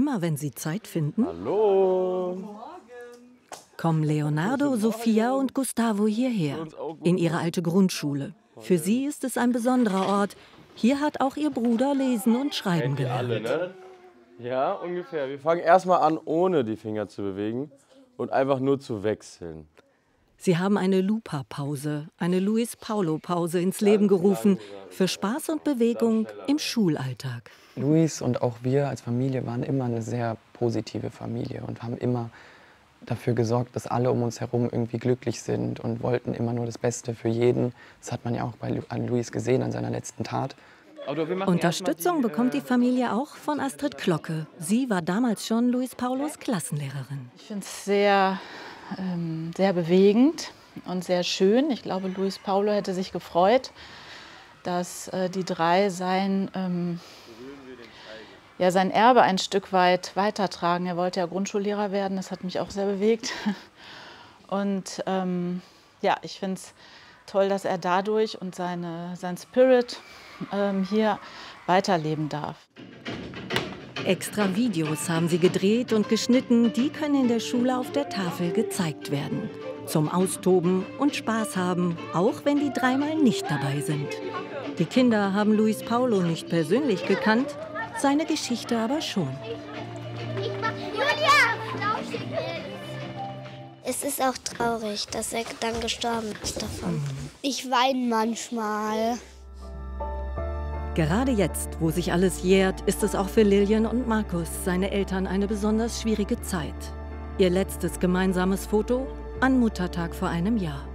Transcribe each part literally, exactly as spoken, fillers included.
immer, wenn sie Zeit finden. Hallo. Kommen Leonardo, Sophia und Gustavo hierher, in ihre alte Grundschule. Für sie ist es ein besonderer Ort. Hier hat auch ihr Bruder lesen und schreiben gelernt. Alle, ne? Ja, ungefähr. Wir fangen erstmal an, ohne die Finger zu bewegen und einfach nur zu wechseln. Sie haben eine Lupa-Pause, eine Luis-Paulo-Pause ins Leben gerufen, für Spaß und Bewegung im Schulalltag. Luis und auch wir als Familie waren immer eine sehr positive Familie und haben immer dafür gesorgt, dass alle um uns herum irgendwie glücklich sind und wollten immer nur das Beste für jeden. Das hat man ja auch bei an Luis gesehen, an seiner letzten Tat. Unterstützung bekommt die Familie auch von Astrid Glocke. Sie war damals schon Luis Paulos Klassenlehrerin. Ich finde es sehr, ähm, sehr bewegend und sehr schön. Ich glaube, Luis Paulo hätte sich gefreut, dass äh, die drei sein, ähm, ja, sein Erbe ein Stück weit weitertragen. Er wollte ja Grundschullehrer werden, das hat mich auch sehr bewegt. Und ähm, ja, ich finde es toll, dass er dadurch und seine, sein Spirit ähm, hier weiterleben darf. Extra Videos haben sie gedreht und geschnitten, die können in der Schule auf der Tafel gezeigt werden. Zum Austoben und Spaß haben, auch wenn die dreimal nicht dabei sind. Die Kinder haben Luis Paulo nicht persönlich gekannt, seine Geschichte aber schon. Es ist auch traurig, dass er dann gestorben ist davon. Ich weine manchmal. Gerade jetzt, wo sich alles jährt, ist es auch für Lilian und Markus, seine Eltern, eine besonders schwierige Zeit. Ihr letztes gemeinsames Foto an Muttertag vor einem Jahr.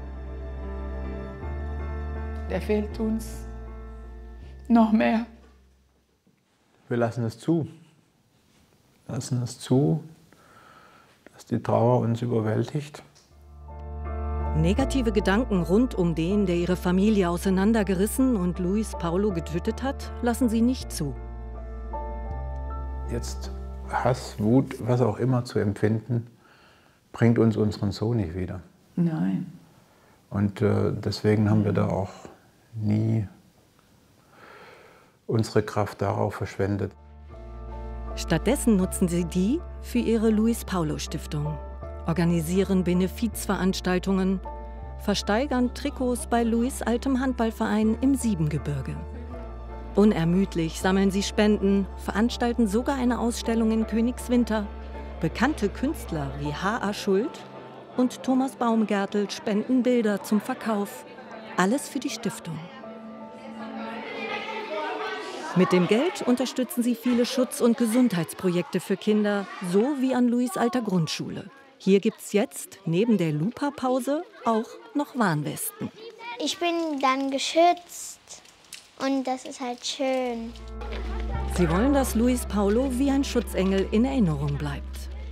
Der fehlt uns noch mehr. Wir lassen es zu. Wir lassen es zu, dass die Trauer uns überwältigt. Negative Gedanken rund um den, der ihre Familie auseinandergerissen und Luis Paulo getötet hat, lassen sie nicht zu. Jetzt Hass, Wut, was auch immer zu empfinden, bringt uns unseren Sohn nicht wieder. Nein. Und äh, deswegen haben wir da auch nie unsere Kraft darauf verschwendet. Stattdessen nutzen sie die für ihre Luis Paulo Stiftung. Organisieren Benefizveranstaltungen, versteigern Trikots bei Luis altem Handballverein im Siebengebirge. Unermüdlich sammeln sie Spenden, veranstalten sogar eine Ausstellung in Königswinter. Bekannte Künstler wie H A. Schuld und Thomas Baumgärtel spenden Bilder zum Verkauf. Alles für die Stiftung. Mit dem Geld unterstützen sie viele Schutz- und Gesundheitsprojekte für Kinder, so wie an Luis alter Grundschule. Hier gibt's jetzt neben der Lupa-Pause auch noch Warnwesten. Ich bin dann geschützt und das ist halt schön. Sie wollen, dass Luis Paulo wie ein Schutzengel in Erinnerung bleibt.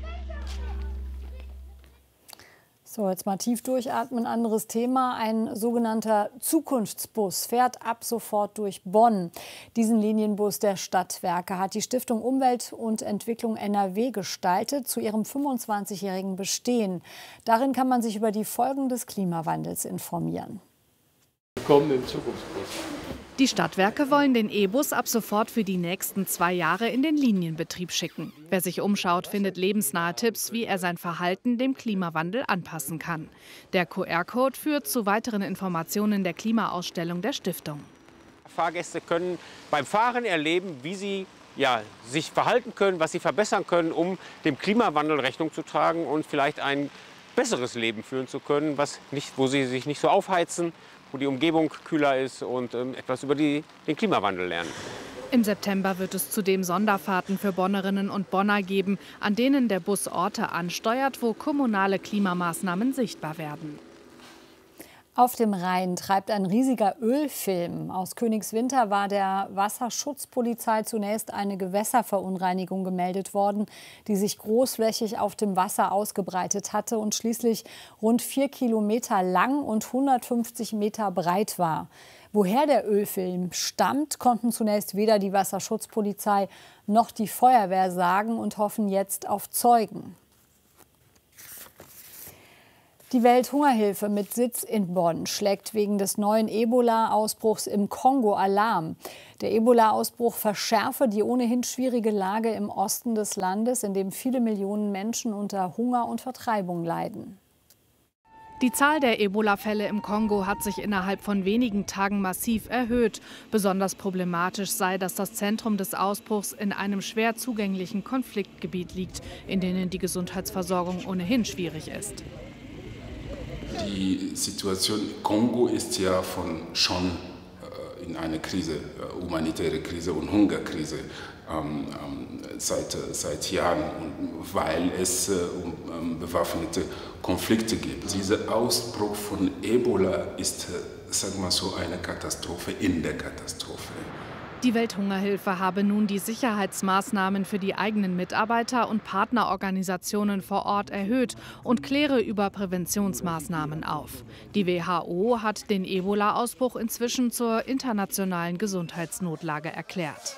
So, jetzt mal tief durchatmen. Anderes Thema. Ein sogenannter Zukunftsbus fährt ab sofort durch Bonn. Diesen Linienbus der Stadtwerke hat die Stiftung Umwelt und Entwicklung N R W gestaltet zu ihrem fünfundzwanzigjährigen Bestehen. Darin kann man sich über die Folgen des Klimawandels informieren. Willkommen im Zukunftsbus. Die Stadtwerke wollen den E-Bus ab sofort für die nächsten zwei Jahre in den Linienbetrieb schicken. Wer sich umschaut, findet lebensnahe Tipps, wie er sein Verhalten dem Klimawandel anpassen kann. Der Q R-Code führt zu weiteren Informationen der Klimaausstellung der Stiftung. Fahrgäste können beim Fahren erleben, wie sie ja, sich verhalten können, was sie verbessern können, um dem Klimawandel Rechnung zu tragen und vielleicht ein besseres Leben führen zu können, was nicht, wo sie sich nicht so aufheizen, wo die Umgebung kühler ist und ähm, etwas über die, den Klimawandel lernen. Im September wird es zudem Sonderfahrten für Bonnerinnen und Bonner geben, an denen der Bus Orte ansteuert, wo kommunale Klimamaßnahmen sichtbar werden. Auf dem Rhein treibt ein riesiger Ölfilm. Aus Königswinter war der Wasserschutzpolizei zunächst eine Gewässerverunreinigung gemeldet worden, die sich großflächig auf dem Wasser ausgebreitet hatte und schließlich rund vier Kilometer lang und hundertfünfzig Meter breit war. Woher der Ölfilm stammt, konnten zunächst weder die Wasserschutzpolizei noch die Feuerwehr sagen und hoffen jetzt auf Zeugen. Die Welthungerhilfe mit Sitz in Bonn schlägt wegen des neuen Ebola-Ausbruchs im Kongo Alarm. Der Ebola-Ausbruch verschärfe die ohnehin schwierige Lage im Osten des Landes, in dem viele Millionen Menschen unter Hunger und Vertreibung leiden. Die Zahl der Ebola-Fälle im Kongo hat sich innerhalb von wenigen Tagen massiv erhöht. Besonders problematisch sei, dass das Zentrum des Ausbruchs in einem schwer zugänglichen Konfliktgebiet liegt, in dem die Gesundheitsversorgung ohnehin schwierig ist. Die Situation im Kongo ist ja von schon äh, in eine Krise, äh, humanitäre Krise und Hungerkrise ähm, ähm, seit, seit Jahren, und weil es äh, um ähm, bewaffnete Konflikte gibt. Dieser Ausbruch von Ebola ist, äh, sagen wir so, eine Katastrophe in der Katastrophe. Die Welthungerhilfe habe nun die Sicherheitsmaßnahmen für die eigenen Mitarbeiter und Partnerorganisationen vor Ort erhöht und kläre über Präventionsmaßnahmen auf. Die W H O hat den Ebola-Ausbruch inzwischen zur internationalen Gesundheitsnotlage erklärt.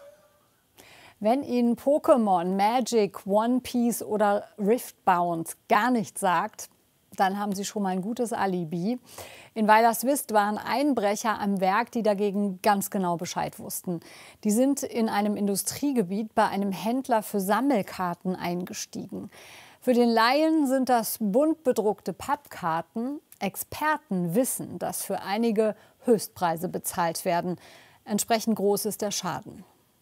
Wenn Ihnen Pokémon, Magic, One Piece oder Riftbound gar nichts sagt, dann haben Sie schon mal ein gutes Alibi. In Weilerswist waren Einbrecher am Werk, die dagegen ganz genau Bescheid wussten. Die sind in einem Industriegebiet bei einem Händler für Sammelkarten eingestiegen. Für den Laien sind das bunt bedruckte Pappkarten. Experten wissen, dass für einige Höchstpreise bezahlt werden. Entsprechend groß ist der Schaden.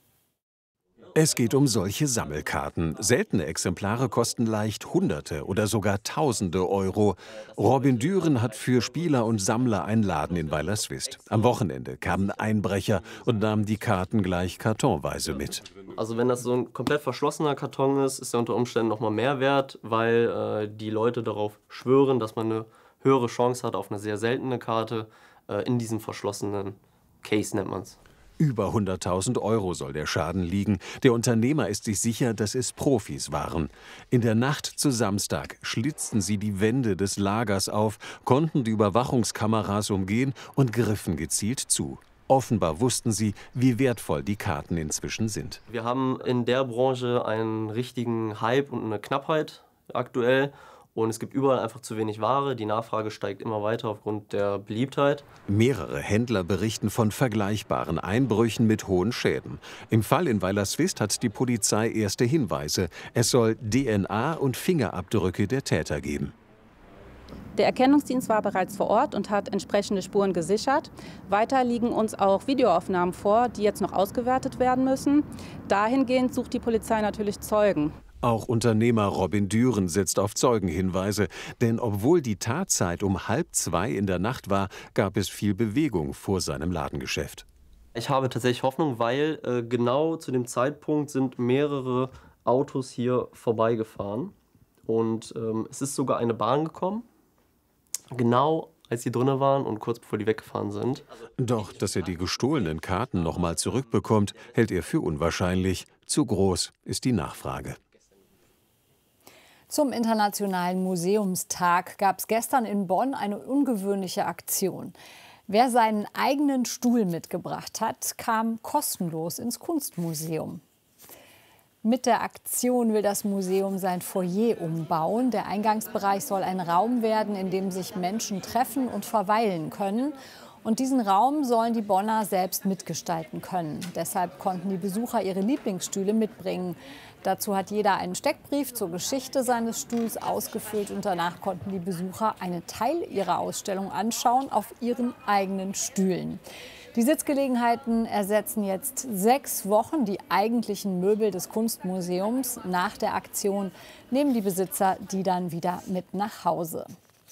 Es geht um solche Sammelkarten. Seltene Exemplare kosten leicht Hunderte oder sogar Tausende Euro. Robin Düren hat für Spieler und Sammler einen Laden in Weilerswist. Am Wochenende kamen Einbrecher und nahmen die Karten gleich kartonweise mit. Also wenn das so ein komplett verschlossener Karton ist, ist er unter Umständen noch mal mehr wert, weil äh, die Leute darauf schwören, dass man eine höhere Chance hat auf eine sehr seltene Karte äh, in diesem verschlossenen Case, nennt man es. Über hunderttausend Euro soll der Schaden liegen. Der Unternehmer ist sich sicher, dass es Profis waren. In der Nacht zu Samstag schlitzten sie die Wände des Lagers auf, konnten die Überwachungskameras umgehen und griffen gezielt zu. Offenbar wussten sie, wie wertvoll die Karten inzwischen sind. Wir haben in der Branche einen richtigen Hype und eine Knappheit aktuell. Und es gibt überall einfach zu wenig Ware. Die Nachfrage steigt immer weiter aufgrund der Beliebtheit. Mehrere Händler berichten von vergleichbaren Einbrüchen mit hohen Schäden. Im Fall in Weilerswist hat die Polizei erste Hinweise. Es soll D N A und Fingerabdrücke der Täter geben. Der Erkennungsdienst war bereits vor Ort und hat entsprechende Spuren gesichert. Weiter liegen uns auch Videoaufnahmen vor, die jetzt noch ausgewertet werden müssen. Dahingehend sucht die Polizei natürlich Zeugen. Auch Unternehmer Robin Düren setzt auf Zeugenhinweise. Denn obwohl die Tatzeit um halb zwei in der Nacht war, gab es viel Bewegung vor seinem Ladengeschäft. Ich habe tatsächlich Hoffnung, weil äh, genau zu dem Zeitpunkt sind mehrere Autos hier vorbeigefahren. Und ähm, es ist sogar eine Bahn gekommen, genau als sie drinnen waren und kurz bevor die weggefahren sind. Doch, dass er die gestohlenen Karten noch mal zurückbekommt, hält er für unwahrscheinlich. Zu groß ist die Nachfrage. Zum Internationalen Museumstag gab es gestern in Bonn eine ungewöhnliche Aktion. Wer seinen eigenen Stuhl mitgebracht hat, kam kostenlos ins Kunstmuseum. Mit der Aktion will das Museum sein Foyer umbauen. Der Eingangsbereich soll ein Raum werden, in dem sich Menschen treffen und verweilen können. Und diesen Raum sollen die Bonner selbst mitgestalten können. Deshalb konnten die Besucher ihre Lieblingsstühle mitbringen. Dazu hat jeder einen Steckbrief zur Geschichte seines Stuhls ausgefüllt und danach konnten die Besucher einen Teil ihrer Ausstellung anschauen auf ihren eigenen Stühlen. Die Sitzgelegenheiten ersetzen jetzt sechs Wochen die eigentlichen Möbel des Kunstmuseums. Nach der Aktion nehmen die Besitzer die dann wieder mit nach Hause.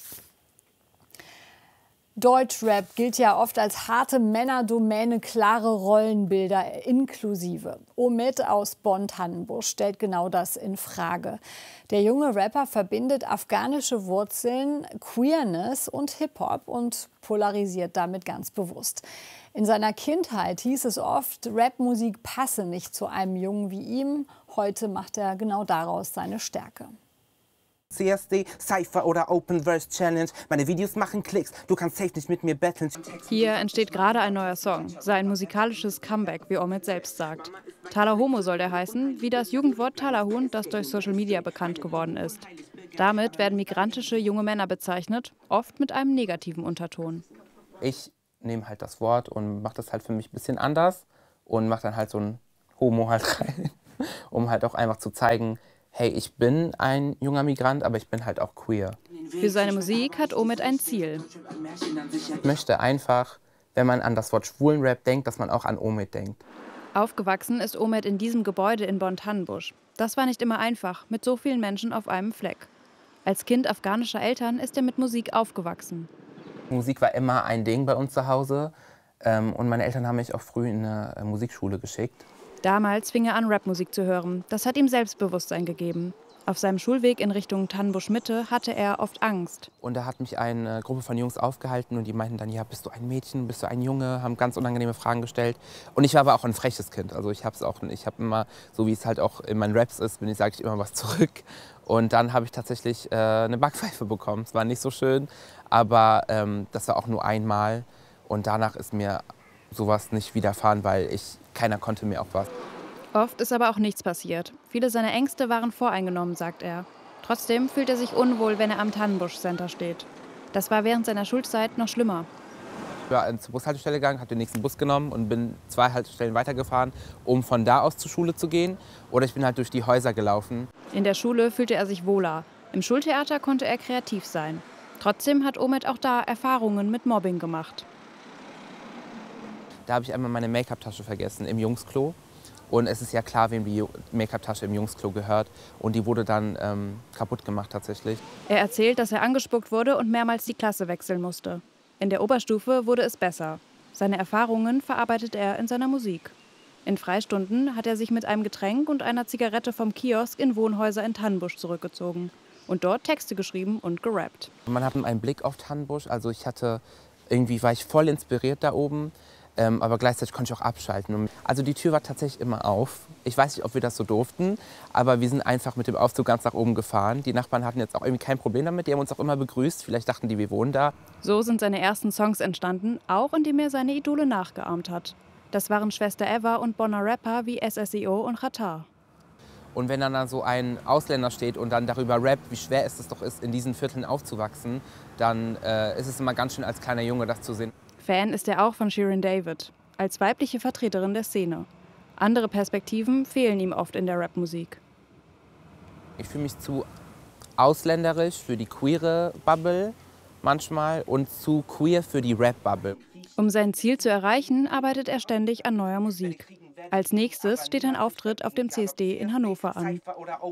Deutschrap gilt ja oft als harte Männerdomäne, klare Rollenbilder inklusive. Omid aus Bonn-Tannenbusch stellt genau das in Frage. Der junge Rapper verbindet afghanische Wurzeln, Queerness und Hip-Hop und polarisiert damit ganz bewusst. In seiner Kindheit hieß es oft, Rapmusik passe nicht zu einem Jungen wie ihm. Heute macht er genau daraus seine Stärke. C S D, Cypher oder Open Verse Challenge. Meine Videos machen Klicks, du kannst safe nicht mit mir betteln. Hier entsteht gerade ein neuer Song, sein musikalisches Comeback, wie Omid selbst sagt. Talahomo soll der heißen, wie das Jugendwort Talahuhn, das durch Social Media bekannt geworden ist. Damit werden migrantische junge Männer bezeichnet, oft mit einem negativen Unterton. Ich nehme halt das Wort und mache das halt für mich ein bisschen anders und mache dann halt so ein Homo halt rein, um halt auch einfach zu zeigen, hey, ich bin ein junger Migrant, aber ich bin halt auch queer. Für seine Musik hat Omid ein Ziel. Ich möchte einfach, wenn man an das Wort Schwulenrap denkt, dass man auch an Omid denkt. Aufgewachsen ist Omid in diesem Gebäude in Bonn-Tannenbusch. Das war nicht immer einfach, mit so vielen Menschen auf einem Fleck. Als Kind afghanischer Eltern ist er mit Musik aufgewachsen. Musik war immer ein Ding bei uns zu Hause und meine Eltern haben mich auch früh in eine Musikschule geschickt. Damals fing er an, Rapmusik zu hören. Das hat ihm Selbstbewusstsein gegeben. Auf seinem Schulweg in Richtung Tannenbusch-Mitte hatte er oft Angst. Und da hat mich eine Gruppe von Jungs aufgehalten und die meinten dann, ja, bist du ein Mädchen, bist du ein Junge, haben ganz unangenehme Fragen gestellt. Und ich war aber auch ein freches Kind. Also ich habe es auch, ich habe immer, so wie es halt auch in meinen Raps ist, bin ich, sage ich immer was zurück. Und dann habe ich tatsächlich äh, eine Backpfeife bekommen. Es war nicht so schön, aber ähm, das war auch nur einmal. Und danach ist mir sowas nicht widerfahren, weil ich, keiner konnte mir auch was. Oft ist aber auch nichts passiert. Viele seiner Ängste waren voreingenommen, sagt er. Trotzdem fühlt er sich unwohl, wenn er am Tannenbusch Center steht. Das war während seiner Schulzeit noch schlimmer. Ich bin zur Bushaltestelle gegangen, habe den nächsten Bus genommen und bin zwei Haltestellen weitergefahren, um von da aus zur Schule zu gehen. Oder ich bin halt durch die Häuser gelaufen. In der Schule fühlte er sich wohler. Im Schultheater konnte er kreativ sein. Trotzdem hat Omid auch da Erfahrungen mit Mobbing gemacht. Da habe ich einmal meine Make-up-Tasche vergessen im Jungsklo. Und es ist ja klar, wem die Make-up-Tasche im Jungsklo gehört. Und die wurde dann ähm, kaputt gemacht tatsächlich. Er erzählt, dass er angespuckt wurde und mehrmals die Klasse wechseln musste. In der Oberstufe wurde es besser. Seine Erfahrungen verarbeitet er in seiner Musik. In Freistunden hat er sich mit einem Getränk und einer Zigarette vom Kiosk in Wohnhäuser in Tannenbusch zurückgezogen. Und dort Texte geschrieben und gerappt. Man hat einen Blick auf Tannenbusch. Also ich hatte, irgendwie war ich voll inspiriert da oben. Ähm, aber gleichzeitig konnte ich auch abschalten. Also die Tür war tatsächlich immer auf. Ich weiß nicht, ob wir das so durften, aber wir sind einfach mit dem Aufzug ganz nach oben gefahren. Die Nachbarn hatten jetzt auch irgendwie kein Problem damit, die haben uns auch immer begrüßt. Vielleicht dachten die, wir wohnen da. So sind seine ersten Songs entstanden, auch indem er seine Idole nachgeahmt hat. Das waren Schwester Eva und Bonner Rapper wie S S E O und Xatar. Und wenn dann da so ein Ausländer steht und dann darüber rappt, wie schwer es doch ist, in diesen Vierteln aufzuwachsen, dann äh, ist es immer ganz schön als kleiner Junge, das zu sehen. Fan ist er auch von Shirin David, als weibliche Vertreterin der Szene. Andere Perspektiven fehlen ihm oft in der Rapmusik. Ich fühle mich zu ausländerisch für die queere Bubble manchmal und zu queer für die Rap-Bubble. Um sein Ziel zu erreichen, arbeitet er ständig an neuer Musik. Als nächstes steht ein Auftritt auf dem C S D in Hannover an.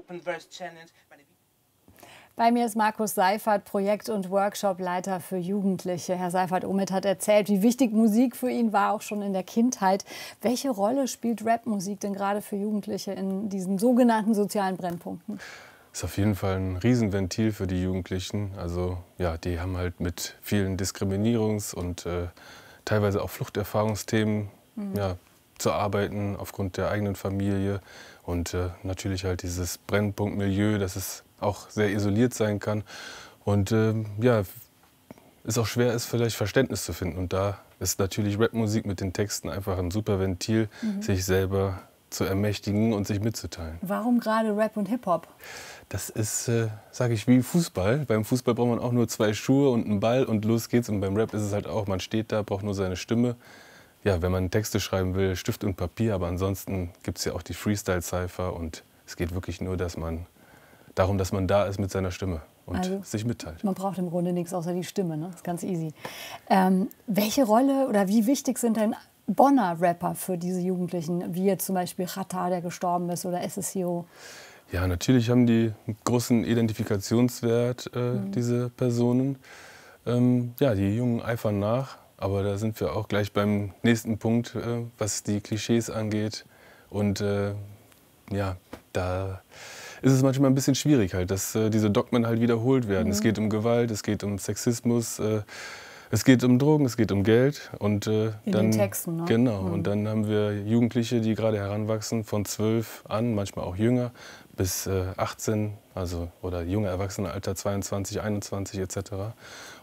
Bei mir ist Markus Seifert, Projekt- und Workshopleiter für Jugendliche. Herr Seifert, Omid hat erzählt, wie wichtig Musik für ihn war, auch schon in der Kindheit. Welche Rolle spielt Rapmusik denn gerade für Jugendliche in diesen sogenannten sozialen Brennpunkten? Das ist auf jeden Fall ein Riesenventil für die Jugendlichen. Also ja, die haben halt mit vielen Diskriminierungs- und äh, teilweise auch Fluchterfahrungsthemen mhm. ja, zu arbeiten aufgrund der eigenen Familie. Und äh, natürlich halt dieses Brennpunktmilieu, das ist auch sehr isoliert sein kann und äh, ja, es auch schwer ist, vielleicht Verständnis zu finden. Und da ist natürlich Rapmusik mit den Texten einfach ein super Ventil, mhm. sich selber zu ermächtigen und sich mitzuteilen. Warum gerade Rap und Hip-Hop? Das ist, äh, sage ich, wie Fußball. Beim Fußball braucht man auch nur zwei Schuhe und einen Ball und los geht's. Und beim Rap ist es halt auch, man steht da, braucht nur seine Stimme. Ja, wenn man Texte schreiben will, Stift und Papier. Aber ansonsten gibt es ja auch die Freestyle-Cypher und es geht wirklich nur, dass man darum, dass man da ist mit seiner Stimme und also, sich mitteilt. Man braucht im Grunde nichts außer die Stimme, ne? Das ist ganz easy. Ähm, welche Rolle oder wie wichtig sind denn Bonner Rapper für diese Jugendlichen, wie jetzt zum Beispiel Xatar, der gestorben ist, oder S S E O? Ja, natürlich haben die einen großen Identifikationswert, äh, mhm. diese Personen. Ähm, ja, die Jungen eifern nach, aber da sind wir auch gleich beim nächsten Punkt, äh, was die Klischees angeht. Und äh, ja, da ist es manchmal ein bisschen schwierig, halt, dass äh, diese Dogmen halt wiederholt werden. Mhm. Es geht um Gewalt, es geht um Sexismus, äh, es geht um Drogen, es geht um Geld. Und, äh, In dann, den Texten, ne? Genau. Mhm. Und dann haben wir Jugendliche, die gerade heranwachsen, von zwölf an, manchmal auch jünger, bis äh, achtzehn, also oder junge Erwachsene, Alter zweiundzwanzig, einundzwanzig et cetera.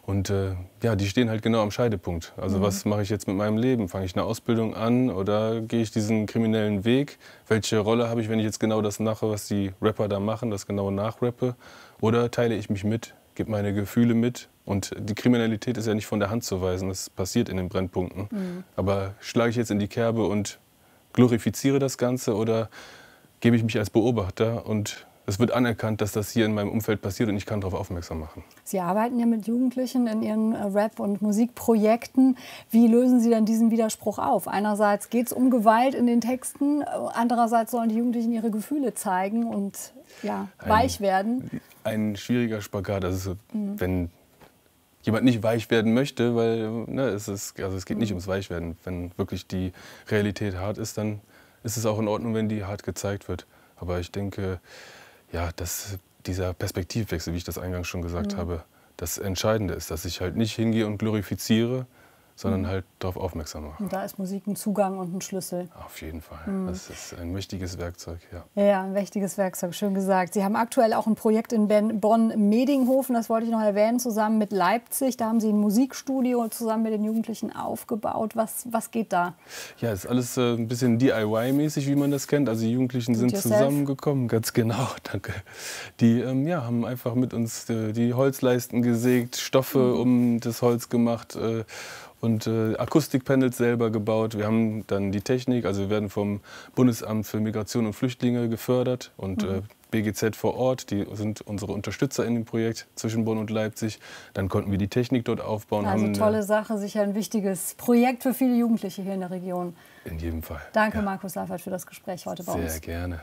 Und äh, ja, die stehen halt genau am Scheidepunkt. Also mhm. was mache ich jetzt mit meinem Leben? Fange ich eine Ausbildung an oder gehe ich diesen kriminellen Weg? Welche Rolle habe ich, wenn ich jetzt genau das mache, was die Rapper da machen, das genau nachrappe? Oder teile ich mich mit, gebe meine Gefühle mit? Und die Kriminalität ist ja nicht von der Hand zu weisen, das passiert in den Brennpunkten. Mhm. Aber schlage ich jetzt in die Kerbe und glorifiziere das Ganze oder gebe ich mich als Beobachter und es wird anerkannt, dass das hier in meinem Umfeld passiert und ich kann darauf aufmerksam machen. Sie arbeiten ja mit Jugendlichen in Ihren Rap- und Musikprojekten. Wie lösen Sie denn diesen Widerspruch auf? Einerseits geht es um Gewalt in den Texten, andererseits sollen die Jugendlichen ihre Gefühle zeigen und ja, weich ein, werden. Ein schwieriger Spagat. Also, mhm. wenn jemand nicht weich werden möchte, weil ne, es, ist, also es geht mhm. nicht ums Weichwerden. Wenn wirklich die Realität hart ist, dann ist es auch in Ordnung, wenn die hart gezeigt wird. Aber ich denke, ja, dass dieser Perspektivwechsel, wie ich das eingangs schon gesagt mhm. habe, das Entscheidende ist, dass ich halt nicht hingehe und glorifiziere, sondern mhm. halt darauf aufmerksam mache. Und da ist Musik ein Zugang und ein Schlüssel. Auf jeden Fall. Mhm. Das ist ein mächtiges Werkzeug, ja. Ja, ein mächtiges Werkzeug, schön gesagt. Sie haben aktuell auch ein Projekt in Bonn-Medinghofen, das wollte ich noch erwähnen, zusammen mit Leipzig. Da haben Sie ein Musikstudio zusammen mit den Jugendlichen aufgebaut. Was, was geht da? Ja, ist alles äh, ein bisschen D I Y-mäßig, wie man das kennt. Also die Jugendlichen sind zusammengekommen, ganz genau, danke. Die ähm, ja, haben einfach mit uns äh, die Holzleisten gesägt, Stoffe mhm. um das Holz gemacht, äh, und äh, Akustikpanels selber gebaut. Wir haben dann die Technik, also wir werden vom Bundesamt für Migration und Flüchtlinge gefördert und mhm. äh, B G Z vor Ort, die sind unsere Unterstützer in dem Projekt zwischen Bonn und Leipzig. Dann konnten wir die Technik dort aufbauen. Also haben tolle Sache, sicher ein wichtiges Projekt für viele Jugendliche hier in der Region. In jedem Fall. Danke, ja. Markus Leifert, für das Gespräch heute bei Sehr uns. Sehr gerne.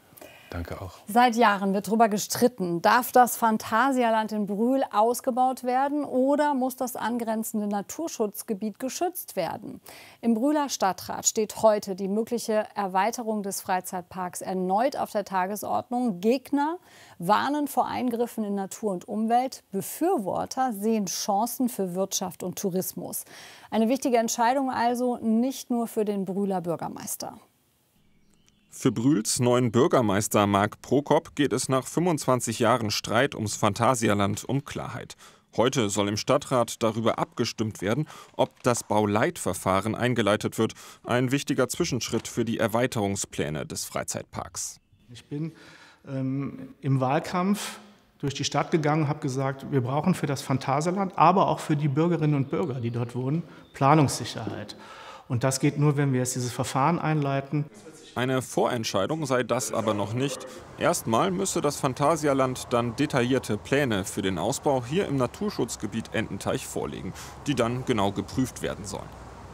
Danke auch. Seit Jahren wird darüber gestritten, darf das Phantasialand in Brühl ausgebaut werden oder muss das angrenzende Naturschutzgebiet geschützt werden? Im Brühler Stadtrat steht heute die mögliche Erweiterung des Freizeitparks erneut auf der Tagesordnung. Gegner warnen vor Eingriffen in Natur und Umwelt. Befürworter sehen Chancen für Wirtschaft und Tourismus. Eine wichtige Entscheidung also nicht nur für den Brühler Bürgermeister. Für Brühls neuen Bürgermeister Marc Prokop geht es nach fünfundzwanzig Jahren Streit ums Phantasialand um Klarheit. Heute soll im Stadtrat darüber abgestimmt werden, ob das Bauleitverfahren eingeleitet wird. Ein wichtiger Zwischenschritt für die Erweiterungspläne des Freizeitparks. Ich bin ähm, im Wahlkampf durch die Stadt gegangen und habe gesagt, wir brauchen für das Phantasialand, aber auch für die Bürgerinnen und Bürger, die dort wohnen, Planungssicherheit. Und das geht nur, wenn wir jetzt dieses Verfahren einleiten. Eine Vorentscheidung sei das aber noch nicht. Erstmal müsse das Phantasialand dann detaillierte Pläne für den Ausbau hier im Naturschutzgebiet Ententeich vorlegen, die dann genau geprüft werden sollen.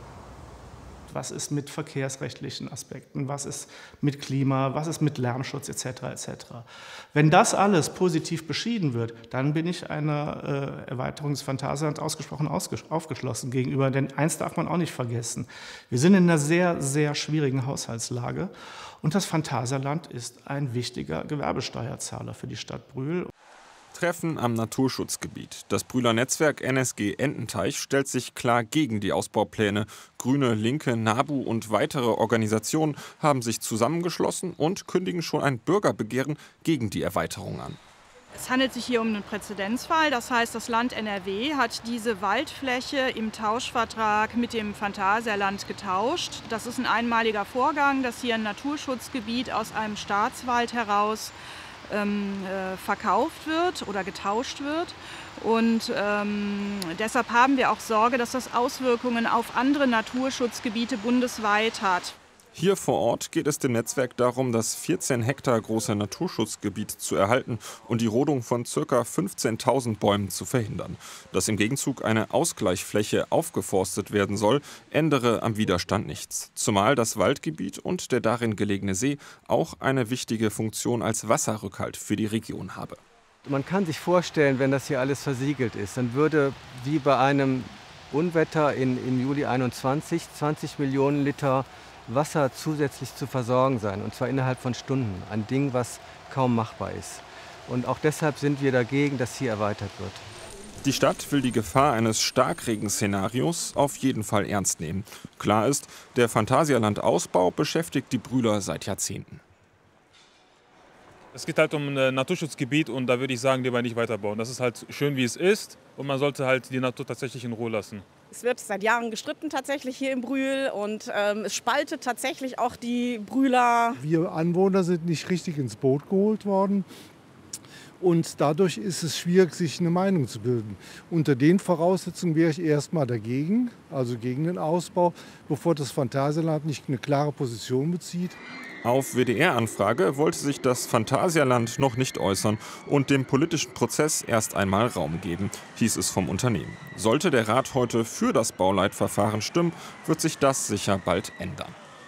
Was ist mit verkehrsrechtlichen Aspekten, was ist mit Klima, was ist mit Lärmschutz et cetera et cetera. Wenn das alles positiv beschieden wird, dann bin ich einer äh, Erweiterung des Phantasialands ausgesprochen aufgeschlossen gegenüber. Denn eins darf man auch nicht vergessen, wir sind in einer sehr, sehr schwierigen Haushaltslage und das Phantasialand ist ein wichtiger Gewerbesteuerzahler für die Stadt Brühl. Treffen am Naturschutzgebiet. Das Brühler Netzwerk N S G Ententeich stellt sich klar gegen die Ausbaupläne. Grüne, Linke, NABU und weitere Organisationen haben sich zusammengeschlossen und kündigen schon ein Bürgerbegehren gegen die Erweiterung an. Es handelt sich hier um einen Präzedenzfall. Das heißt, das Land N R W hat diese Waldfläche im Tauschvertrag mit dem Phantasialand getauscht. Das ist ein einmaliger Vorgang, dass hier ein Naturschutzgebiet aus einem Staatswald heraus ähm, äh, verkauft wird oder getauscht wird. Und ähm, deshalb haben wir auch Sorge, dass das Auswirkungen auf andere Naturschutzgebiete bundesweit hat. Hier vor Ort geht es dem Netzwerk darum, das vierzehn Hektar große Naturschutzgebiet zu erhalten und die Rodung von ca. fünfzehntausend Bäumen zu verhindern. Dass im Gegenzug eine Ausgleichsfläche aufgeforstet werden soll, ändere am Widerstand nichts. Zumal das Waldgebiet und der darin gelegene See auch eine wichtige Funktion als Wasserrückhalt für die Region habe. Man kann sich vorstellen, wenn das hier alles versiegelt ist, dann würde wie bei einem Unwetter in, im Juli einundzwanzig zwanzig Millionen Liter Wasser zusätzlich zu versorgen sein, und zwar innerhalb von Stunden. Ein Ding, was kaum machbar ist. Und auch deshalb sind wir dagegen, dass hier erweitert wird. Die Stadt will die Gefahr eines Starkregen-Szenarios auf jeden Fall ernst nehmen. Klar ist, der Phantasialand-Ausbau beschäftigt die Brühler seit Jahrzehnten. Es geht halt um ein Naturschutzgebiet und da würde ich sagen, lieber nicht weiterbauen. Das ist halt schön, wie es ist und man sollte halt die Natur tatsächlich in Ruhe lassen. Es wird seit Jahren gestritten tatsächlich hier in Brühl und ähm, es spaltet tatsächlich auch die Brühler. Wir Anwohner sind nicht richtig ins Boot geholt worden. Und dadurch ist es schwierig, sich eine Meinung zu bilden. Unter den Voraussetzungen wäre ich erstmal dagegen, also gegen den Ausbau, bevor das Phantasialand nicht eine klare Position bezieht. Auf W D R-Anfrage wollte sich das Phantasialand noch nicht äußern und dem politischen Prozess erst einmal Raum geben, hieß es vom Unternehmen. Sollte der Rat heute für das Bauleitverfahren stimmen, wird sich das sicher bald ändern.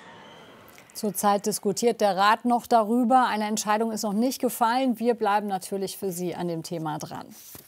Zurzeit diskutiert der Rat noch darüber. Eine Entscheidung ist noch nicht gefallen. Wir bleiben natürlich für Sie an dem Thema dran.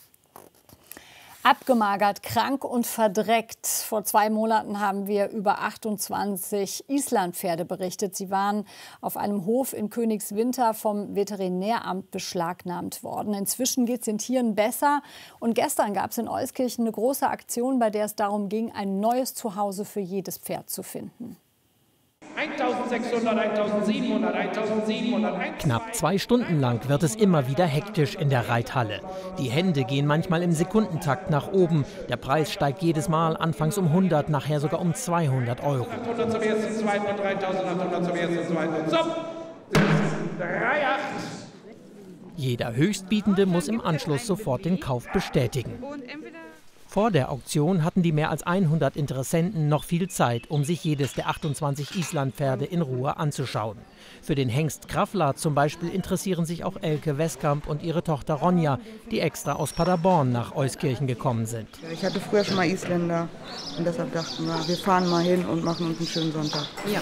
Abgemagert, krank und verdreckt. Vor zwei Monaten haben wir über achtundzwanzig Islandpferde berichtet. Sie waren auf einem Hof in Königswinter vom Veterinäramt beschlagnahmt worden. Inzwischen geht es den Tieren besser. Und gestern gab es in Euskirchen eine große Aktion, bei der es darum ging, ein neues Zuhause für jedes Pferd zu finden. eintausendsechshundert, eintausendsiebenhundert, eintausendsiebenhundert. Knapp zwei Stunden lang wird es immer wieder hektisch in der Reithalle. Die Hände gehen manchmal im Sekundentakt nach oben. Der Preis steigt jedes Mal, anfangs um hundert, nachher sogar um zweihundert Euro. achthundert zum ersten, zweiten und dreitausendachthundert zum ersten, zweiten und zum drei Komma acht. Jeder Höchstbietende muss im Anschluss sofort den Kauf bestätigen. Vor der Auktion hatten die mehr als hundert Interessenten noch viel Zeit, um sich jedes der achtundzwanzig Islandpferde in Ruhe anzuschauen. Für den Hengst Krafla zum Beispiel interessieren sich auch Elke Westkamp und ihre Tochter Ronja, die extra aus Paderborn nach Euskirchen gekommen sind. Ich hatte früher schon mal Isländer und deshalb dachten wir, wir fahren mal hin und machen uns einen schönen Sonntag. Ja.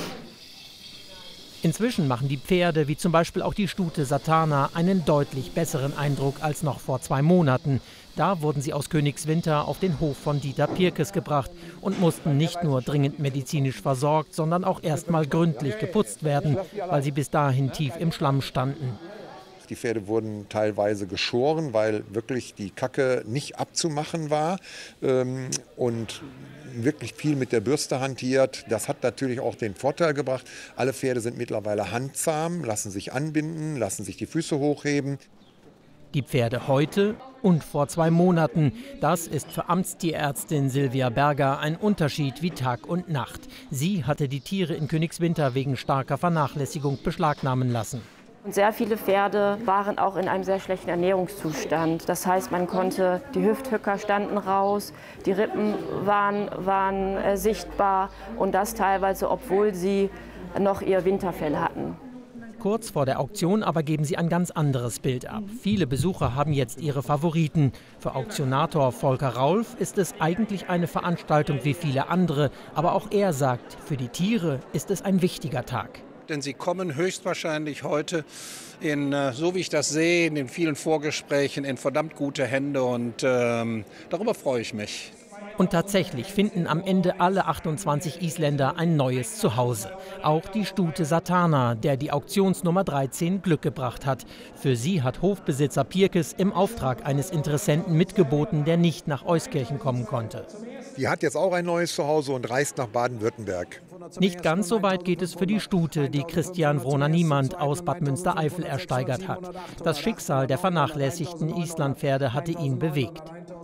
Inzwischen machen die Pferde, wie zum Beispiel auch die Stute Satana, einen deutlich besseren Eindruck als noch vor zwei Monaten. Da wurden sie aus Königswinter auf den Hof von Dieter Pirkes gebracht und mussten nicht nur dringend medizinisch versorgt, sondern auch erst mal gründlich geputzt werden, weil sie bis dahin tief im Schlamm standen. Die Pferde wurden teilweise geschoren, weil wirklich die Kacke nicht abzumachen war ähm, und wirklich viel mit der Bürste hantiert. Das hat natürlich auch den Vorteil gebracht, alle Pferde sind mittlerweile handzahm, lassen sich anbinden, lassen sich die Füße hochheben. Die Pferde heute und vor zwei Monaten, das ist für Amtstierärztin Silvia Berger ein Unterschied wie Tag und Nacht. Sie hatte die Tiere in Königswinter wegen starker Vernachlässigung beschlagnahmen lassen. Und sehr viele Pferde waren auch in einem sehr schlechten Ernährungszustand. Das heißt, man konnte, die Hüfthöcker standen raus, die Rippen waren, waren äh, sichtbar und das teilweise, obwohl sie noch ihr Winterfell hatten. Kurz vor der Auktion aber geben sie ein ganz anderes Bild ab. Viele Besucher haben jetzt ihre Favoriten. Für Auktionator Volker Raulf ist es eigentlich eine Veranstaltung wie viele andere. Aber auch er sagt, für die Tiere ist es ein wichtiger Tag. Denn sie kommen höchstwahrscheinlich heute, in, so wie ich das sehe, in den vielen Vorgesprächen in verdammt gute Hände. Und ähm, darüber freue ich mich. Und tatsächlich finden am Ende alle achtundzwanzig Isländer ein neues Zuhause. Auch die Stute Satana, der die Auktionsnummer dreizehn Glück gebracht hat. Für sie hat Hofbesitzer Pirkes im Auftrag eines Interessenten mitgeboten, der nicht nach Euskirchen kommen konnte. Die hat jetzt auch ein neues Zuhause und reist nach Baden-Württemberg. Nicht ganz so weit geht es für die Stute, die Christian Wroner-Niemand aus Bad Münstereifel ersteigert hat. Das Schicksal der vernachlässigten Islandpferde hatte ihn bewegt.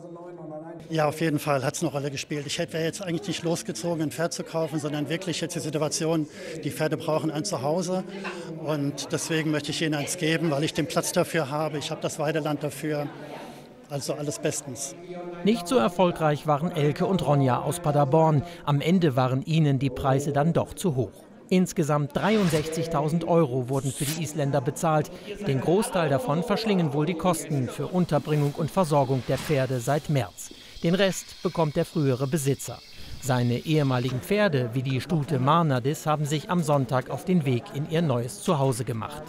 Ja, auf jeden Fall hat es eine Rolle gespielt. Ich wäre jetzt eigentlich nicht losgezogen, ein Pferd zu kaufen, sondern wirklich jetzt die Situation, die Pferde brauchen ein Zuhause. Und deswegen möchte ich ihnen eins geben, weil ich den Platz dafür habe. Ich habe das Weideland dafür. Also alles bestens. Nicht so erfolgreich waren Elke und Ronja aus Paderborn. Am Ende waren ihnen die Preise dann doch zu hoch. Insgesamt dreiundsechzigtausend Euro wurden für die Isländer bezahlt. Den Großteil davon verschlingen wohl die Kosten für Unterbringung und Versorgung der Pferde seit März. Den Rest bekommt der frühere Besitzer. Seine ehemaligen Pferde, wie die Stute Marnadis, haben sich am Sonntag auf den Weg in ihr neues Zuhause gemacht.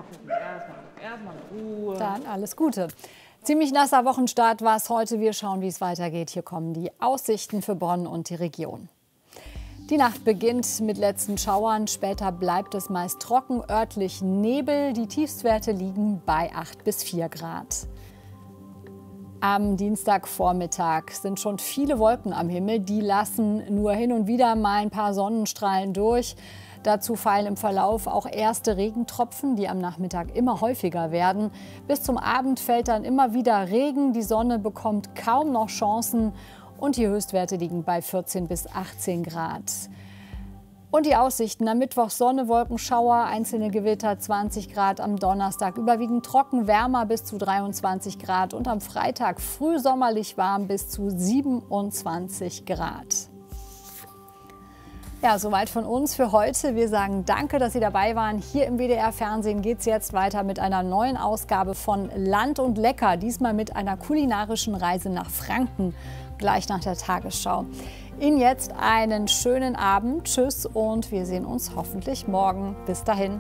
Dann alles Gute. Ziemlich nasser Wochenstart war es heute. Wir schauen, wie es weitergeht. Hier kommen die Aussichten für Bonn und die Region. Die Nacht beginnt mit letzten Schauern. Später bleibt es meist trocken, örtlich Nebel. Die Tiefstwerte liegen bei acht bis vier Grad. Am Dienstagvormittag sind schon viele Wolken am Himmel. Die lassen nur hin und wieder mal ein paar Sonnenstrahlen durch. Dazu fallen im Verlauf auch erste Regentropfen, die am Nachmittag immer häufiger werden. Bis zum Abend fällt dann immer wieder Regen. Die Sonne bekommt kaum noch Chancen und die Höchstwerte liegen bei vierzehn bis achtzehn Grad. Und die Aussichten: am Mittwoch Sonne, Wolkenschauer, einzelne Gewitter, zwanzig Grad, am Donnerstag überwiegend trocken, wärmer bis zu dreiundzwanzig Grad und am Freitag frühsommerlich warm bis zu siebenundzwanzig Grad. Ja, soweit von uns für heute. Wir sagen danke, dass Sie dabei waren. Hier im W D R-Fernsehen geht es jetzt weiter mit einer neuen Ausgabe von Land und Lecker. Diesmal mit einer kulinarischen Reise nach Franken, gleich nach der Tagesschau. Ihnen jetzt einen schönen Abend. Tschüss und wir sehen uns hoffentlich morgen. Bis dahin.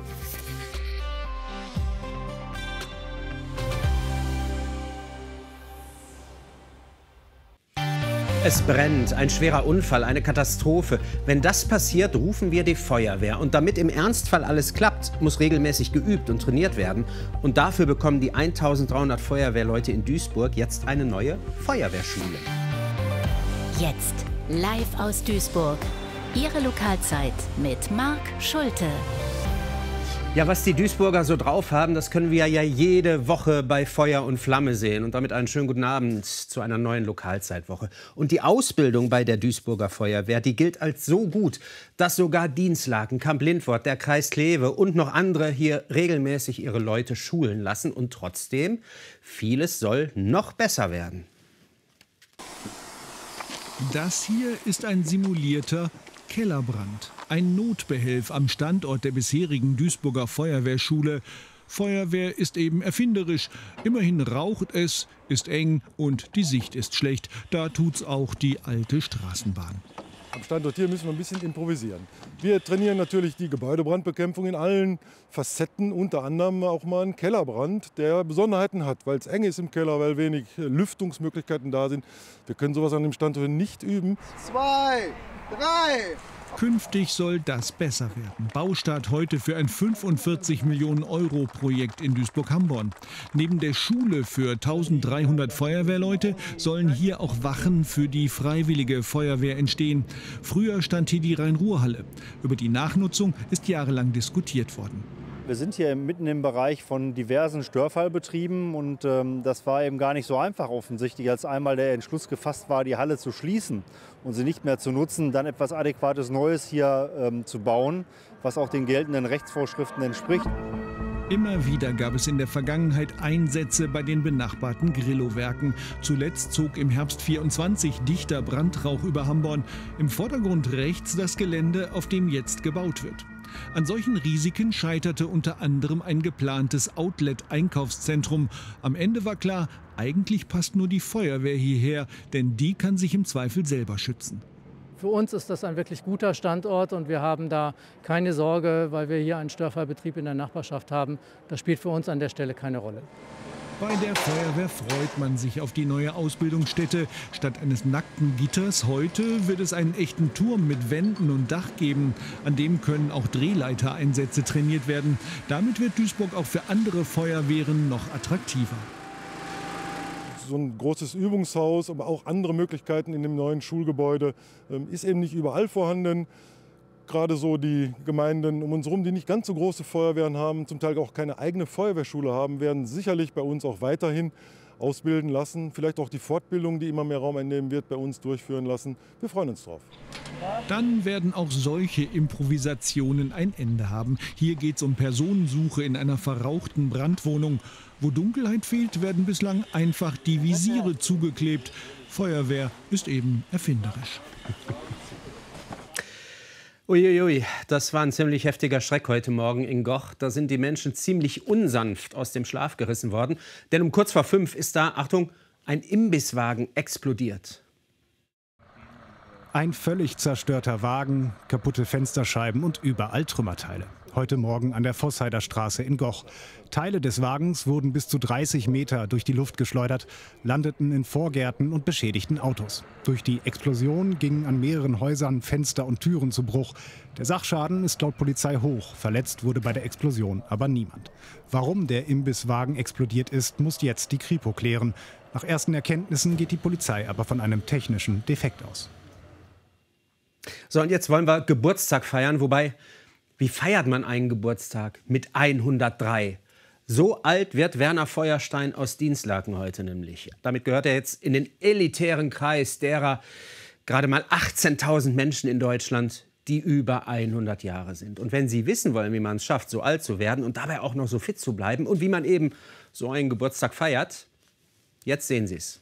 Es brennt, ein schwerer Unfall, eine Katastrophe. Wenn das passiert, rufen wir die Feuerwehr. Und damit im Ernstfall alles klappt, muss regelmäßig geübt und trainiert werden. Und dafür bekommen die eintausenddreihundert Feuerwehrleute in Duisburg jetzt eine neue Feuerwehrschule. Jetzt live aus Duisburg. Ihre Lokalzeit mit Marc Schulte. Ja, was die Duisburger so drauf haben, das können wir ja jede Woche bei Feuer und Flamme sehen. Und damit einen schönen guten Abend zu einer neuen Lokalzeitwoche. Und die Ausbildung bei der Duisburger Feuerwehr, die gilt als so gut, dass sogar Dienstlaken, Kamp-Lindfort, der Kreis Kleve und noch andere hier regelmäßig ihre Leute schulen lassen. Und trotzdem, vieles soll noch besser werden. Das hier ist ein simulierter Kellerbrand. Ein Notbehelf am Standort der bisherigen Duisburger Feuerwehrschule. Feuerwehr ist eben erfinderisch. Immerhin raucht es, ist eng und die Sicht ist schlecht. Da tut's auch die alte Straßenbahn. Am Standort hier müssen wir ein bisschen improvisieren. Wir trainieren natürlich die Gebäudebrandbekämpfung in allen Facetten, unter anderem auch mal einen Kellerbrand, der Besonderheiten hat, weil es eng ist im Keller, weil wenig Lüftungsmöglichkeiten da sind. Wir können sowas an dem Standort nicht üben. Zwei, drei. Künftig soll das besser werden. Baustart heute für ein fünfundvierzig Millionen Euro Projekt in Duisburg-Hamborn. Neben der Schule für eintausenddreihundert Feuerwehrleute sollen hier auch Wachen für die Freiwillige Feuerwehr entstehen. Früher stand hier die Rhein-Ruhr-Halle. Über die Nachnutzung ist jahrelang diskutiert worden. Wir sind hier mitten im Bereich von diversen Störfallbetrieben und ähm, das war eben gar nicht so einfach offensichtlich, als einmal der Entschluss gefasst war, die Halle zu schließen und sie nicht mehr zu nutzen, dann etwas Adäquates Neues hier ähm, zu bauen, was auch den geltenden Rechtsvorschriften entspricht. Immer wieder gab es in der Vergangenheit Einsätze bei den benachbarten Grillo-Werken. Zuletzt zog im Herbst vierundzwanzig dichter Brandrauch über Hamborn. Im Vordergrund rechts das Gelände, auf dem jetzt gebaut wird. An solchen Risiken scheiterte unter anderem ein geplantes Outlet-Einkaufszentrum. Am Ende war klar, eigentlich passt nur die Feuerwehr hierher, denn die kann sich im Zweifel selber schützen. Für uns ist das ein wirklich guter Standort und wir haben da keine Sorge, weil wir hier einen Störfallbetrieb in der Nachbarschaft haben. Das spielt für uns an der Stelle keine Rolle. Bei der Feuerwehr freut man sich auf die neue Ausbildungsstätte. Statt eines nackten Gitters heute wird es einen echten Turm mit Wänden und Dach geben. An dem können auch Drehleitereinsätze trainiert werden. Damit wird Duisburg auch für andere Feuerwehren noch attraktiver. So ein großes Übungshaus, aber auch andere Möglichkeiten in dem neuen Schulgebäude ist eben nicht überall vorhanden. Gerade so die Gemeinden um uns herum, die nicht ganz so große Feuerwehren haben, zum Teil auch keine eigene Feuerwehrschule haben, werden sicherlich bei uns auch weiterhin ausbilden lassen. Vielleicht auch die Fortbildung, die immer mehr Raum einnehmen wird, bei uns durchführen lassen. Wir freuen uns drauf. Dann werden auch solche Improvisationen ein Ende haben. Hier geht es um Personensuche in einer verrauchten Brandwohnung. Wo Dunkelheit fehlt, werden bislang einfach die Visiere zugeklebt. Feuerwehr ist eben erfinderisch. Uiuiui, das war ein ziemlich heftiger Schreck heute Morgen in Goch. Da sind die Menschen ziemlich unsanft aus dem Schlaf gerissen worden. Denn um kurz vor fünf ist da, Achtung, ein Imbisswagen explodiert. Ein völlig zerstörter Wagen, kaputte Fensterscheiben und überall Trümmerteile. Heute Morgen an der Voßheider Straße in Goch. Teile des Wagens wurden bis zu dreißig Meter durch die Luft geschleudert, landeten in Vorgärten und beschädigten Autos. Durch die Explosion gingen an mehreren Häusern Fenster und Türen zu Bruch. Der Sachschaden ist laut Polizei hoch. Verletzt wurde bei der Explosion aber niemand. Warum der Imbisswagen explodiert ist, muss jetzt die Kripo klären. Nach ersten Erkenntnissen geht die Polizei aber von einem technischen Defekt aus. So, und jetzt wollen wir Geburtstag feiern. Wobei, wie feiert man einen Geburtstag mit hundertdrei? So alt wird Werner Feuerstein aus Dinslaken heute nämlich. Damit gehört er jetzt in den elitären Kreis derer gerade mal achtzehntausend Menschen in Deutschland, die über hundert Jahre sind. Und wenn Sie wissen wollen, wie man es schafft, so alt zu werden und dabei auch noch so fit zu bleiben und wie man eben so einen Geburtstag feiert, jetzt sehen Sie es.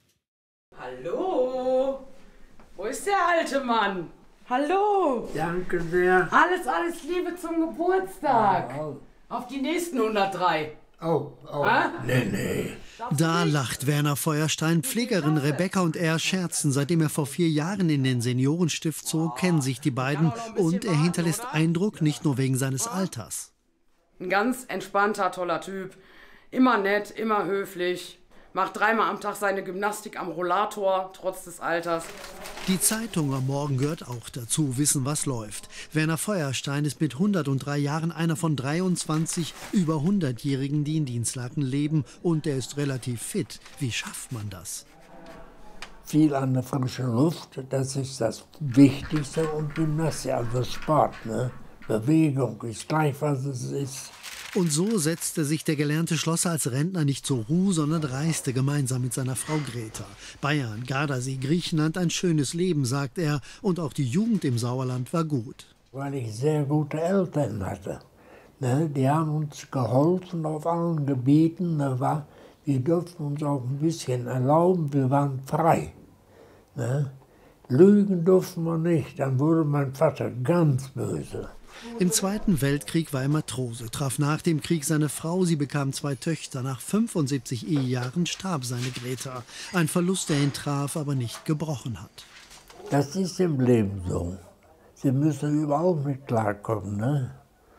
Hallo, wo ist der alte Mann? Hallo. Danke sehr. Alles, alles Liebe zum Geburtstag. Ja. Auf die nächsten hundertdrei. Oh, oh. Ah? Nee, nee. Da lacht Werner Feuerstein. Pflegerin Rebecca und er scherzen. Seitdem er vor vier Jahren in den Seniorenstift zog, kennen sich die beiden. Und er hinterlässt Eindruck, nicht nur wegen seines Alters. Ein ganz entspannter, toller Typ. Immer nett, immer höflich. Macht dreimal am Tag seine Gymnastik am Rollator, trotz des Alters. Die Zeitung am Morgen gehört auch dazu, wissen, was läuft. Werner Feuerstein ist mit hundertdrei Jahren einer von dreiundzwanzig über hundertjährigen, die in Dinslaken leben. Und er ist relativ fit. Wie schafft man das? Viel an der frischen Luft, das ist das Wichtigste. Und Gymnastik, also Sport, ne? Bewegung ist gleich, was es ist. Und so setzte sich der gelernte Schlosser als Rentner nicht zur Ruhe, sondern reiste gemeinsam mit seiner Frau Greta. Bayern, Gardasee, Griechenland, ein schönes Leben, sagt er. Und auch die Jugend im Sauerland war gut. Weil ich sehr gute Eltern hatte. Ne, die haben uns geholfen auf allen Gebieten. Ne, war, wir durften uns auch ein bisschen erlauben, wir waren frei. Ne. Lügen durften wir nicht, dann wurde mein Vater ganz böse. Im Zweiten Weltkrieg war er Matrose, traf nach dem Krieg seine Frau, sie bekam zwei Töchter. Nach fünfundsiebzig Ehejahren starb seine Greta. Ein Verlust, der ihn traf, aber nicht gebrochen hat. Das ist im Leben so. Sie müssen überall mit klarkommen. Ne?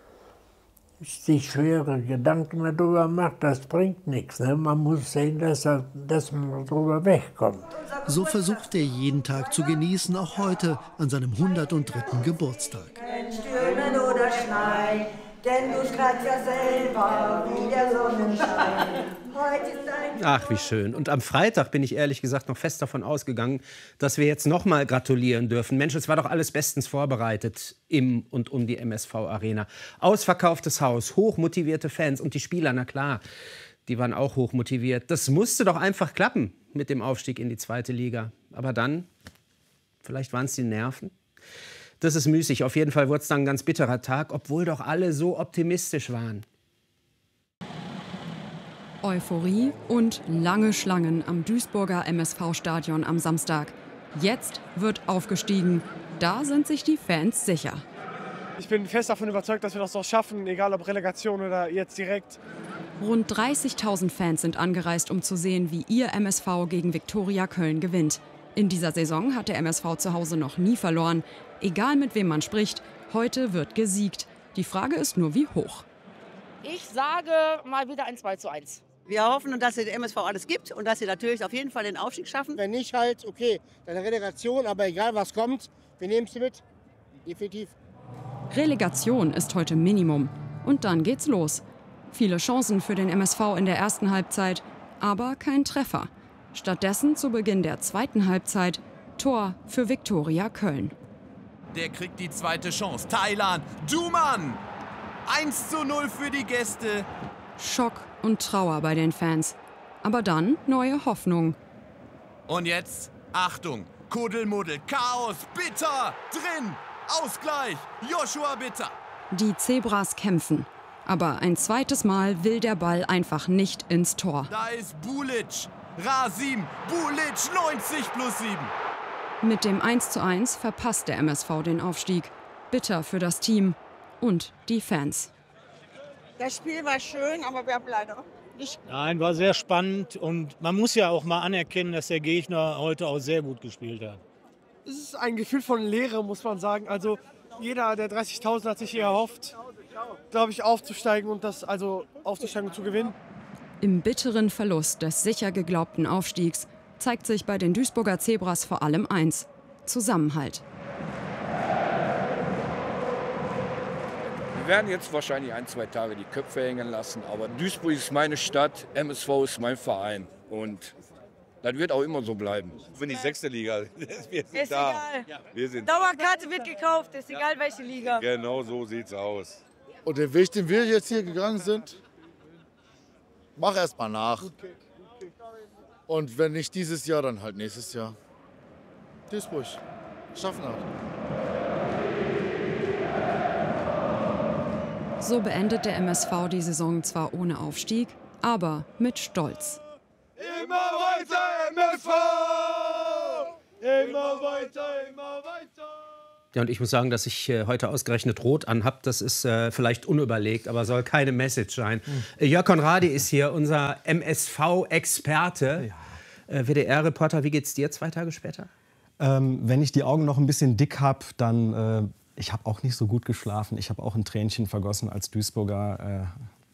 Sich schwere Gedanken darüber macht, das bringt nichts. Ne? Man muss sehen, dass, er, dass man darüber wegkommt. So versucht er jeden Tag zu genießen, auch heute an seinem hundertdritten Geburtstag. Stürmen oder Schnee, denn du strahlst ja selber wie der Sonnenschein. Heute ist ein Ach, wie schön. Und am Freitag bin ich ehrlich gesagt noch fest davon ausgegangen, dass wir jetzt noch mal gratulieren dürfen. Mensch, es war doch alles bestens vorbereitet im und um die M S V-Arena. Ausverkauftes Haus, hochmotivierte Fans und die Spieler, na klar, die waren auch hochmotiviert. Das musste doch einfach klappen mit dem Aufstieg in die zweite Liga. Aber dann, vielleicht waren es die Nerven. Das ist müßig. Auf jeden Fall wurde es dann ein ganz bitterer Tag, obwohl doch alle so optimistisch waren. Euphorie und lange Schlangen am Duisburger M S V-Stadion am Samstag. Jetzt wird aufgestiegen. Da sind sich die Fans sicher. Ich bin fest davon überzeugt, dass wir das noch schaffen, egal ob Relegation oder jetzt direkt. Rund dreißigtausend Fans sind angereist, um zu sehen, wie ihr M S V gegen Viktoria Köln gewinnt. In dieser Saison hat der M S V zu Hause noch nie verloren. Egal mit wem man spricht, heute wird gesiegt. Die Frage ist nur, wie hoch. Ich sage mal wieder ein zwei zu eins. Wir hoffen, dass der M S V alles gibt und dass sie natürlich auf jeden Fall den Aufstieg schaffen. Wenn nicht, halt, okay, dann Relegation, aber egal was kommt, wir nehmen sie mit. Definitiv. Relegation ist heute Minimum. Und dann geht's los. Viele Chancen für den M S V in der ersten Halbzeit, aber kein Treffer. Stattdessen zu Beginn der zweiten Halbzeit Tor für Viktoria Köln. Der kriegt die zweite Chance. Thailand, Duman! eins zu null für die Gäste. Schock und Trauer bei den Fans. Aber dann neue Hoffnung. Und jetzt, Achtung, Kuddelmuddel, Chaos, Bitter, drin, Ausgleich, Joshua Bitter. Die Zebras kämpfen. Aber ein zweites Mal will der Ball einfach nicht ins Tor. Da ist Bulic, Rasim, Bulic, neunzig plus sieben. Mit dem eins zu eins verpasst der M S V den Aufstieg. Bitter für das Team und die Fans. Das Spiel war schön, aber wir haben leider nicht. Nein, war sehr spannend und man muss ja auch mal anerkennen, dass der Gegner heute auch sehr gut gespielt hat. Es ist ein Gefühl von Leere, muss man sagen. Also jeder der dreißigtausend hat sich hier erhofft, glaube ich, aufzusteigen und das also aufzusteigen und zu gewinnen. Im bitteren Verlust des sicher geglaubten Aufstiegs zeigt sich bei den Duisburger Zebras vor allem eins: Zusammenhalt. Wir werden jetzt wahrscheinlich ein, zwei Tage die Köpfe hängen lassen, aber Duisburg ist meine Stadt, M S V ist mein Verein und Das wird auch immer so bleiben. Für die sechste Liga. Wir sind Ist da. egal. Wir sind Dauerkarte wird gekauft, ist egal welche Liga. Genau so sieht's aus. Und den Weg, den wir jetzt hier gegangen sind, mach erst mal nach. Und wenn nicht dieses Jahr, dann halt nächstes Jahr. Duisburg, Schaffenhardt. So beendet der M S V die Saison zwar ohne Aufstieg, aber mit Stolz. Immer weiter M S V! Immer weiter, immer weiter! Ja, und ich muss sagen, dass ich äh, heute ausgerechnet rot anhab. Das ist äh, vielleicht unüberlegt, aber soll keine Message sein. Hm. Äh, Jörg Conradi ist hier, unser M S V-Experte. Ja. Äh, W D R-Reporter, wie geht's dir zwei Tage später? Ähm, wenn ich die Augen noch ein bisschen dick habe, dann... Äh, ich habe auch nicht so gut geschlafen. Ich habe auch ein Tränchen vergossen als Duisburger.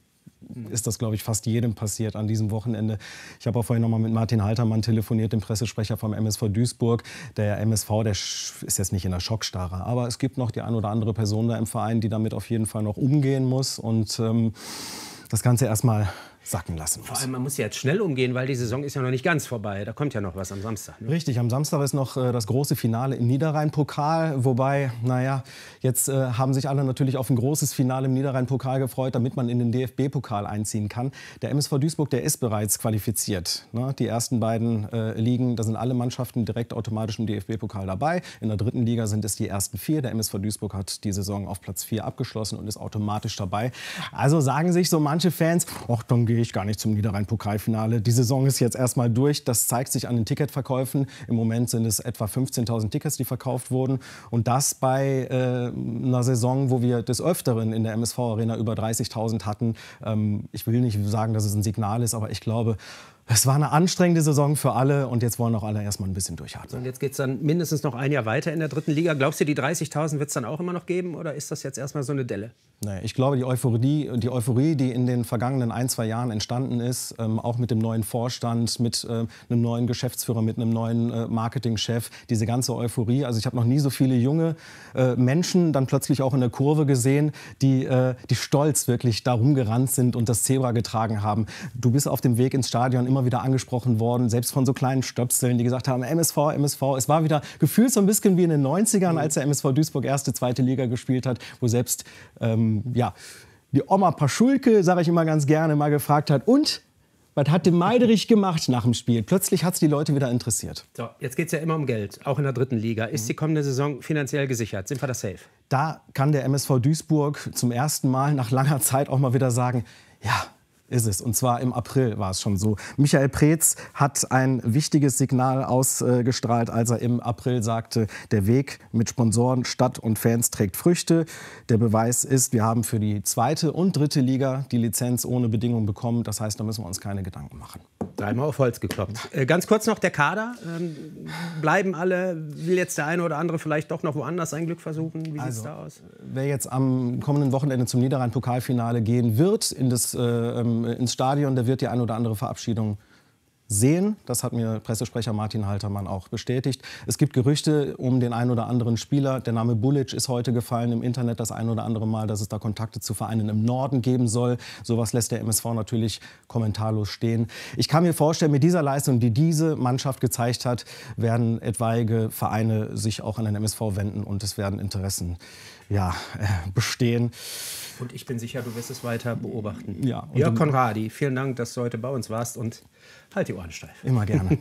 Äh, ist das, glaube ich, fast jedem passiert an diesem Wochenende. Ich habe auch vorhin noch mal mit Martin Haltermann telefoniert, dem Pressesprecher vom M S V Duisburg. Der M S V, der ist jetzt nicht in der Schockstarre, aber es gibt noch die ein oder andere Person da im Verein, die damit auf jeden Fall noch umgehen muss und ähm, das Ganze erstmal sacken lassen muss. Vor allem, man muss ja jetzt schnell umgehen, weil die Saison ist ja noch nicht ganz vorbei. Da kommt ja noch was am Samstag. Ne? Richtig, am Samstag ist noch äh, das große Finale im Niederrhein-Pokal. Wobei, naja, jetzt äh, haben sich alle natürlich auf ein großes Finale im Niederrhein-Pokal gefreut, damit man in den D F B-Pokal einziehen kann. Der M S V Duisburg, der ist bereits qualifiziert. Ne? Die ersten beiden äh, Ligen, da sind alle Mannschaften direkt automatisch im D F B-Pokal dabei. In der dritten Liga sind es die ersten vier. Der M S V Duisburg hat die Saison auf Platz vier abgeschlossen und ist automatisch dabei. Also sagen sich so manche Fans, ach, dann gehe ich gar nicht zum Niederrhein-Pokalfinale. Die Saison ist jetzt erstmal durch. Das zeigt sich an den Ticketverkäufen. Im Moment sind es etwa fünfzehntausend Tickets, die verkauft wurden. Und das bei äh, einer Saison, wo wir des Öfteren in der M S V-Arena über dreißigtausend hatten. Ähm, ich will nicht sagen, dass es ein Signal ist, aber ich glaube, es war eine anstrengende Saison für alle und jetzt wollen auch alle erstmal ein bisschen durchatmen. Und jetzt geht es dann mindestens noch ein Jahr weiter in der dritten Liga. Glaubst du, die dreißigtausend wird es dann auch immer noch geben oder ist das jetzt erstmal so eine Delle? Nee, ich glaube, die Euphorie, die Euphorie, die in den vergangenen ein, zwei Jahren entstanden ist, ähm, auch mit dem neuen Vorstand, mit äh, einem neuen Geschäftsführer, mit einem neuen äh, Marketingchef, diese ganze Euphorie. Also ich habe noch nie so viele junge äh, Menschen dann plötzlich auch in der Kurve gesehen, die, äh, die stolz wirklich darum gerannt sind und das Zebra getragen haben. Du bist auf dem Weg ins Stadion immer wieder angesprochen worden, selbst von so kleinen Stöpseln, die gesagt haben, M S V, M S V. Es war wieder gefühlt so ein bisschen wie in den neunzigern, als der M S V Duisburg erste, zweite Liga gespielt hat, wo selbst ähm, ja, die Oma Paschulke, sage ich immer ganz gerne, mal gefragt hat, und was hat der Meiderich gemacht nach dem Spiel? Plötzlich hat es die Leute wieder interessiert. So, jetzt geht es ja immer um Geld, auch in der dritten Liga. Ist die kommende Saison finanziell gesichert? Sind wir da safe? Da kann der M S V Duisburg zum ersten Mal nach langer Zeit auch mal wieder sagen, ja, ist es. Und zwar im April war es schon so. Michael Preetz hat ein wichtiges Signal ausgestrahlt, als er im April sagte, der Weg mit Sponsoren, Stadt und Fans trägt Früchte. Der Beweis ist, wir haben für die zweite und dritte Liga die Lizenz ohne Bedingung bekommen. Das heißt, da müssen wir uns keine Gedanken machen. Dreimal auf Holz geklopft. Äh, ganz kurz noch der Kader. Ähm, bleiben alle? Will jetzt der eine oder andere vielleicht doch noch woanders sein Glück versuchen? Wie sieht es also, da aus? Wer jetzt am kommenden Wochenende zum Niederrhein-Pokalfinale gehen wird, in das, äh, ins Stadion, der wird die eine oder andere Verabschiedung sehen. Das hat mir Pressesprecher Martin Haltermann auch bestätigt. Es gibt Gerüchte um den einen oder anderen Spieler. Der Name Bulic ist heute gefallen im Internet das ein oder andere Mal, dass es da Kontakte zu Vereinen im Norden geben soll. Sowas lässt der M S V natürlich kommentarlos stehen. Ich kann mir vorstellen, mit dieser Leistung, die diese Mannschaft gezeigt hat, werden etwaige Vereine sich auch an den M S V wenden und es werden Interessen ja, äh, bestehen. Und ich bin sicher, du wirst es weiter beobachten. Ja, Jörg Conradi, vielen Dank, dass du heute bei uns warst und halt die Ohren steif. Immer gerne.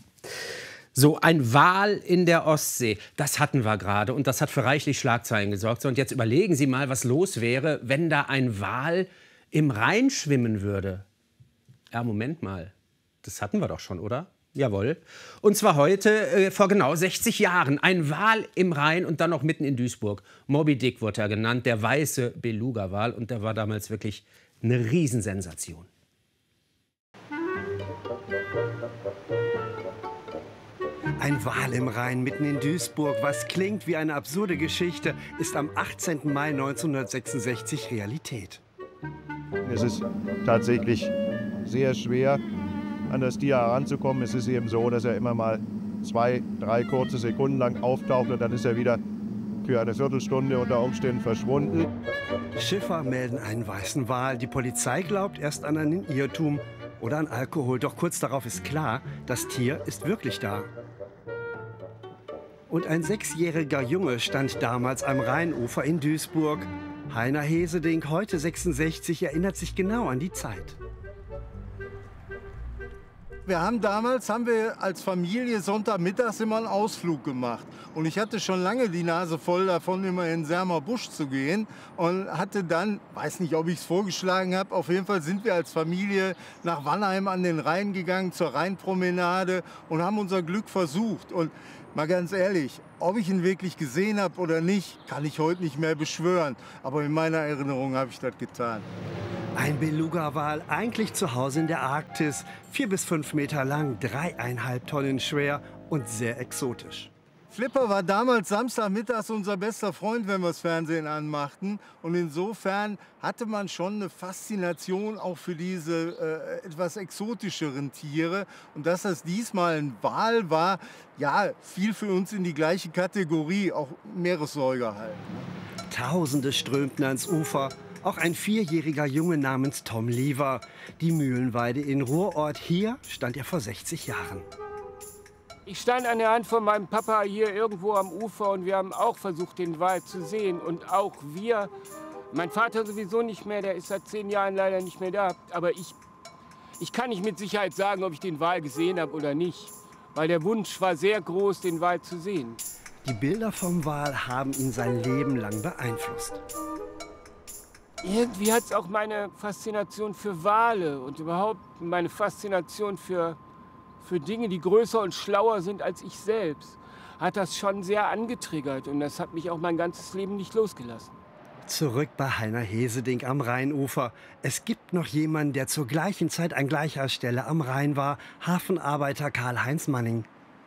So, ein Wal in der Ostsee, das hatten wir gerade und das hat für reichlich Schlagzeilen gesorgt. So, und jetzt überlegen Sie mal, was los wäre, wenn da ein Wal im Rhein schwimmen würde. Ja, Moment mal, das hatten wir doch schon, oder? Jawohl. Und zwar heute, äh, vor genau sechzig Jahren. Ein Wal im Rhein und dann noch mitten in Duisburg. Moby Dick wurde er genannt, der weiße Beluga-Wal. Und der war damals wirklich eine Riesensensation. Ein Wal im Rhein mitten in Duisburg, was klingt wie eine absurde Geschichte, ist am achtzehnten Mai neunzehnhundertsechsundsechzig Realität. Es ist tatsächlich sehr schwer, an das Tier heranzukommen. Es ist eben so, dass er immer mal zwei, drei kurze Sekunden lang auftaucht und dann ist er wieder für eine Viertelstunde unter Umständen verschwunden. Schiffer melden einen weißen Wal. Die Polizei glaubt erst an einen Irrtum. oder an Alkohol. Doch kurz darauf ist klar, das Tier ist wirklich da. Und ein sechsjähriger Junge stand damals am Rheinufer in Duisburg. Heiner Heseding, heute sechsundsechzig, erinnert sich genau an die Zeit. Wir haben damals, haben wir als Familie Sonntagmittags immer einen Ausflug gemacht. Und ich hatte schon lange die Nase voll davon, immer in den Sermer Busch zu gehen. Und hatte dann, weiß nicht, ob ich es vorgeschlagen habe, auf jeden Fall sind wir als Familie nach Wannheim an den Rhein gegangen, zur Rheinpromenade und haben unser Glück versucht. Und mal ganz ehrlich, ob ich ihn wirklich gesehen habe oder nicht, kann ich heute nicht mehr beschwören. Aber in meiner Erinnerung habe ich das getan. Ein Beluga-Wal, eigentlich zu Hause in der Arktis. Vier bis fünf Meter lang, dreieinhalb Tonnen schwer und sehr exotisch. Flipper war damals Samstagmittags unser bester Freund, wenn wir das Fernsehen anmachten. Und insofern hatte man schon eine Faszination auch für diese äh, etwas exotischeren Tiere. Und dass das diesmal ein Wal war, ja, fiel für uns in die gleiche Kategorie, auch Meeressäuger halt. Tausende strömten ans Ufer. Auch ein vierjähriger Junge namens Tom Lever. Die Mühlenweide in Ruhrort, hier stand er vor sechzig Jahren. Ich stand an der Hand von meinem Papa hier irgendwo am Ufer und wir haben auch versucht, den Wal zu sehen. Und auch wir, mein Vater sowieso nicht mehr, der ist seit zehn Jahren leider nicht mehr da. Aber ich, ich kann nicht mit Sicherheit sagen, ob ich den Wal gesehen habe oder nicht. Weil der Wunsch war sehr groß, den Wal zu sehen. Die Bilder vom Wal haben ihn sein Leben lang beeinflusst. Irgendwie hat es auch meine Faszination für Wale und überhaupt meine Faszination für, für Dinge, die größer und schlauer sind als ich selbst, hat das schon sehr angetriggert. Und das hat mich auch mein ganzes Leben nicht losgelassen. Zurück bei Heiner Heseding am Rheinufer. Es gibt noch jemanden, der zur gleichen Zeit an gleicher Stelle am Rhein war. Hafenarbeiter Karl-Heinz Manning.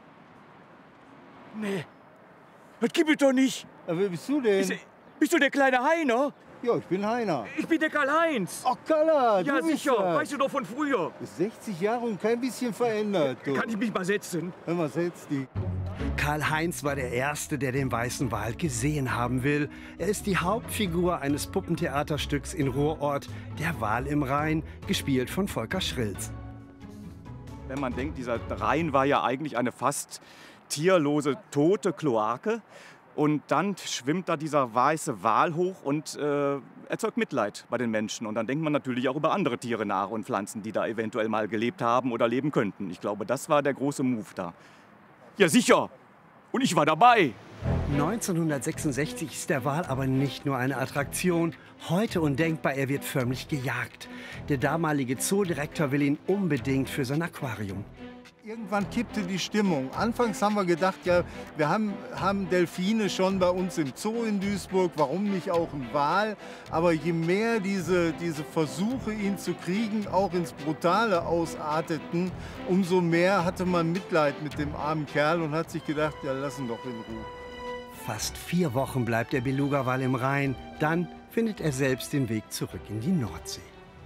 Nee, das gibt es doch nicht. Aber wer bist du denn? Bist, bist du der kleine Heiner? Ja, ich bin Heiner. Ich bin der Karl-Heinz. Ach, Karl, ja, du bist sicher. das. Weißt du doch von früher. Ist sechzig Jahre und kein bisschen verändert. Du. Kann ich mich mal setzen? Hör mal, setz dich. Karl-Heinz war der Erste, der den Weißen Wal gesehen haben will. Er ist die Hauptfigur eines Puppentheaterstücks in Ruhrort, Der Wal im Rhein, gespielt von Volker Schrilz. Wenn man denkt, dieser Rhein war ja eigentlich eine fast tierlose, tote Kloake. Und dann schwimmt da dieser weiße Wal hoch und äh, erzeugt Mitleid bei den Menschen. Und dann denkt man natürlich auch über andere Tiere nach und Pflanzen, die da eventuell mal gelebt haben oder leben könnten. Ich glaube, das war der große Move da. Ja, sicher. Und ich war dabei. neunzehnhundertsechsundsechzig ist der Wal aber nicht nur eine Attraktion. Heute undenkbar, er wird förmlich gejagt. Der damalige Zoodirektor will ihn unbedingt für sein Aquarium. Irgendwann kippte die Stimmung. Anfangs haben wir gedacht, ja, wir haben, haben Delfine schon bei uns im Zoo in Duisburg, warum nicht auch ein Wal? Aber je mehr diese, diese Versuche, ihn zu kriegen, auch ins Brutale ausarteten, umso mehr hatte man Mitleid mit dem armen Kerl und hat sich gedacht, ja, lass ihn doch in Ruhe. Fast vier Wochen bleibt der Beluga-Wal im Rhein. Dann findet er selbst den Weg zurück in die Nordsee.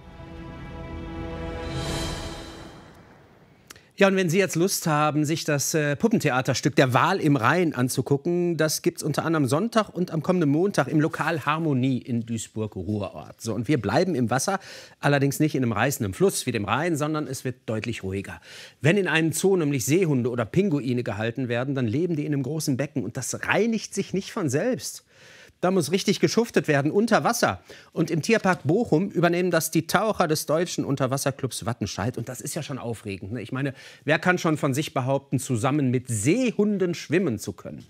Ja, und wenn Sie jetzt Lust haben, sich das äh, Puppentheaterstück Der Wal im Rhein anzugucken, das gibt's unter anderem Sonntag und am kommenden Montag im Lokal Harmonie in Duisburg-Ruhrort. So, und wir bleiben im Wasser, allerdings nicht in einem reißenden Fluss wie dem Rhein, sondern es wird deutlich ruhiger. Wenn in einem Zoo nämlich Seehunde oder Pinguine gehalten werden, dann leben die in einem großen Becken und das reinigt sich nicht von selbst. Da muss richtig geschuftet werden, unter Wasser. Und im Tierpark Bochum übernehmen das die Taucher des deutschen Unterwasserclubs Wattenscheid. Und das ist ja schon aufregend, ne? Ich meine, wer kann schon von sich behaupten, zusammen mit Seehunden schwimmen zu können?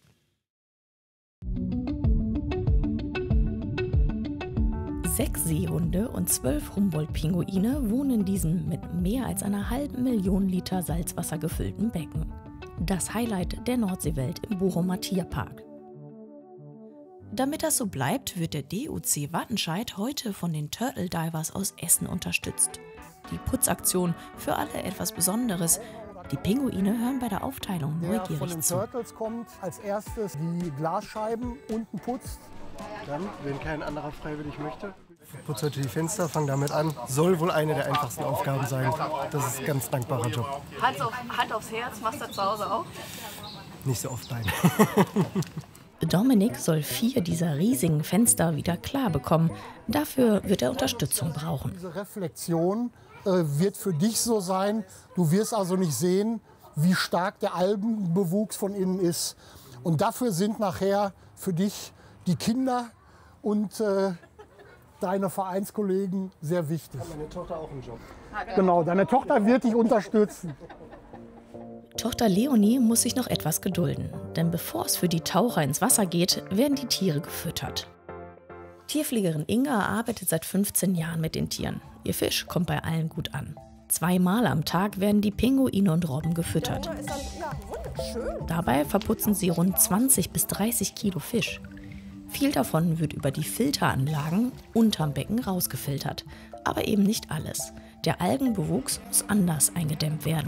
Sechs Seehunde und zwölf Humboldt-Pinguine wohnen in diesem mit mehr als einer halben Million Liter Salzwasser gefüllten Becken. Das Highlight der Nordseewelt im Bochumer Tierpark. Damit das so bleibt, wird der D U C Wattenscheid heute von den Turtle Divers aus Essen unterstützt. Die Putzaktion für alle etwas Besonderes. Die Pinguine hören bei der Aufteilung neugierig zu. Der von den Turtles kommt, als erstes die Glasscheiben unten putzt. Dann, wenn kein anderer freiwillig möchte, putzt heute die Fenster, fangen damit an. Soll wohl eine der einfachsten Aufgaben sein. Das ist ein ganz dankbarer Job. Hand, auf, Hand aufs Herz, machst du das zu Hause auch? Nicht so oft, nein. Dominik soll vier dieser riesigen Fenster wieder klar bekommen. Dafür wird er Unterstützung brauchen. Diese Reflexion äh, wird für dich so sein. Du wirst also nicht sehen, wie stark der Algenbewuchs von innen ist. Und dafür sind nachher für dich die Kinder und äh, deine Vereinskollegen sehr wichtig. Hat meine Tochter auch einen Job? Genau, deine Tochter wird dich unterstützen. Tochter Leonie muss sich noch etwas gedulden, denn bevor es für die Taucher ins Wasser geht, werden die Tiere gefüttert. Tierpflegerin Inga arbeitet seit fünfzehn Jahren mit den Tieren. Ihr Fisch kommt bei allen gut an. Zweimal am Tag werden die Pinguine und Robben gefüttert. Dabei verputzen sie rund zwanzig bis dreißig Kilo Fisch. Viel davon wird über die Filteranlagen unterm Becken rausgefiltert. Aber eben nicht alles. Der Algenbewuchs muss anders eingedämmt werden.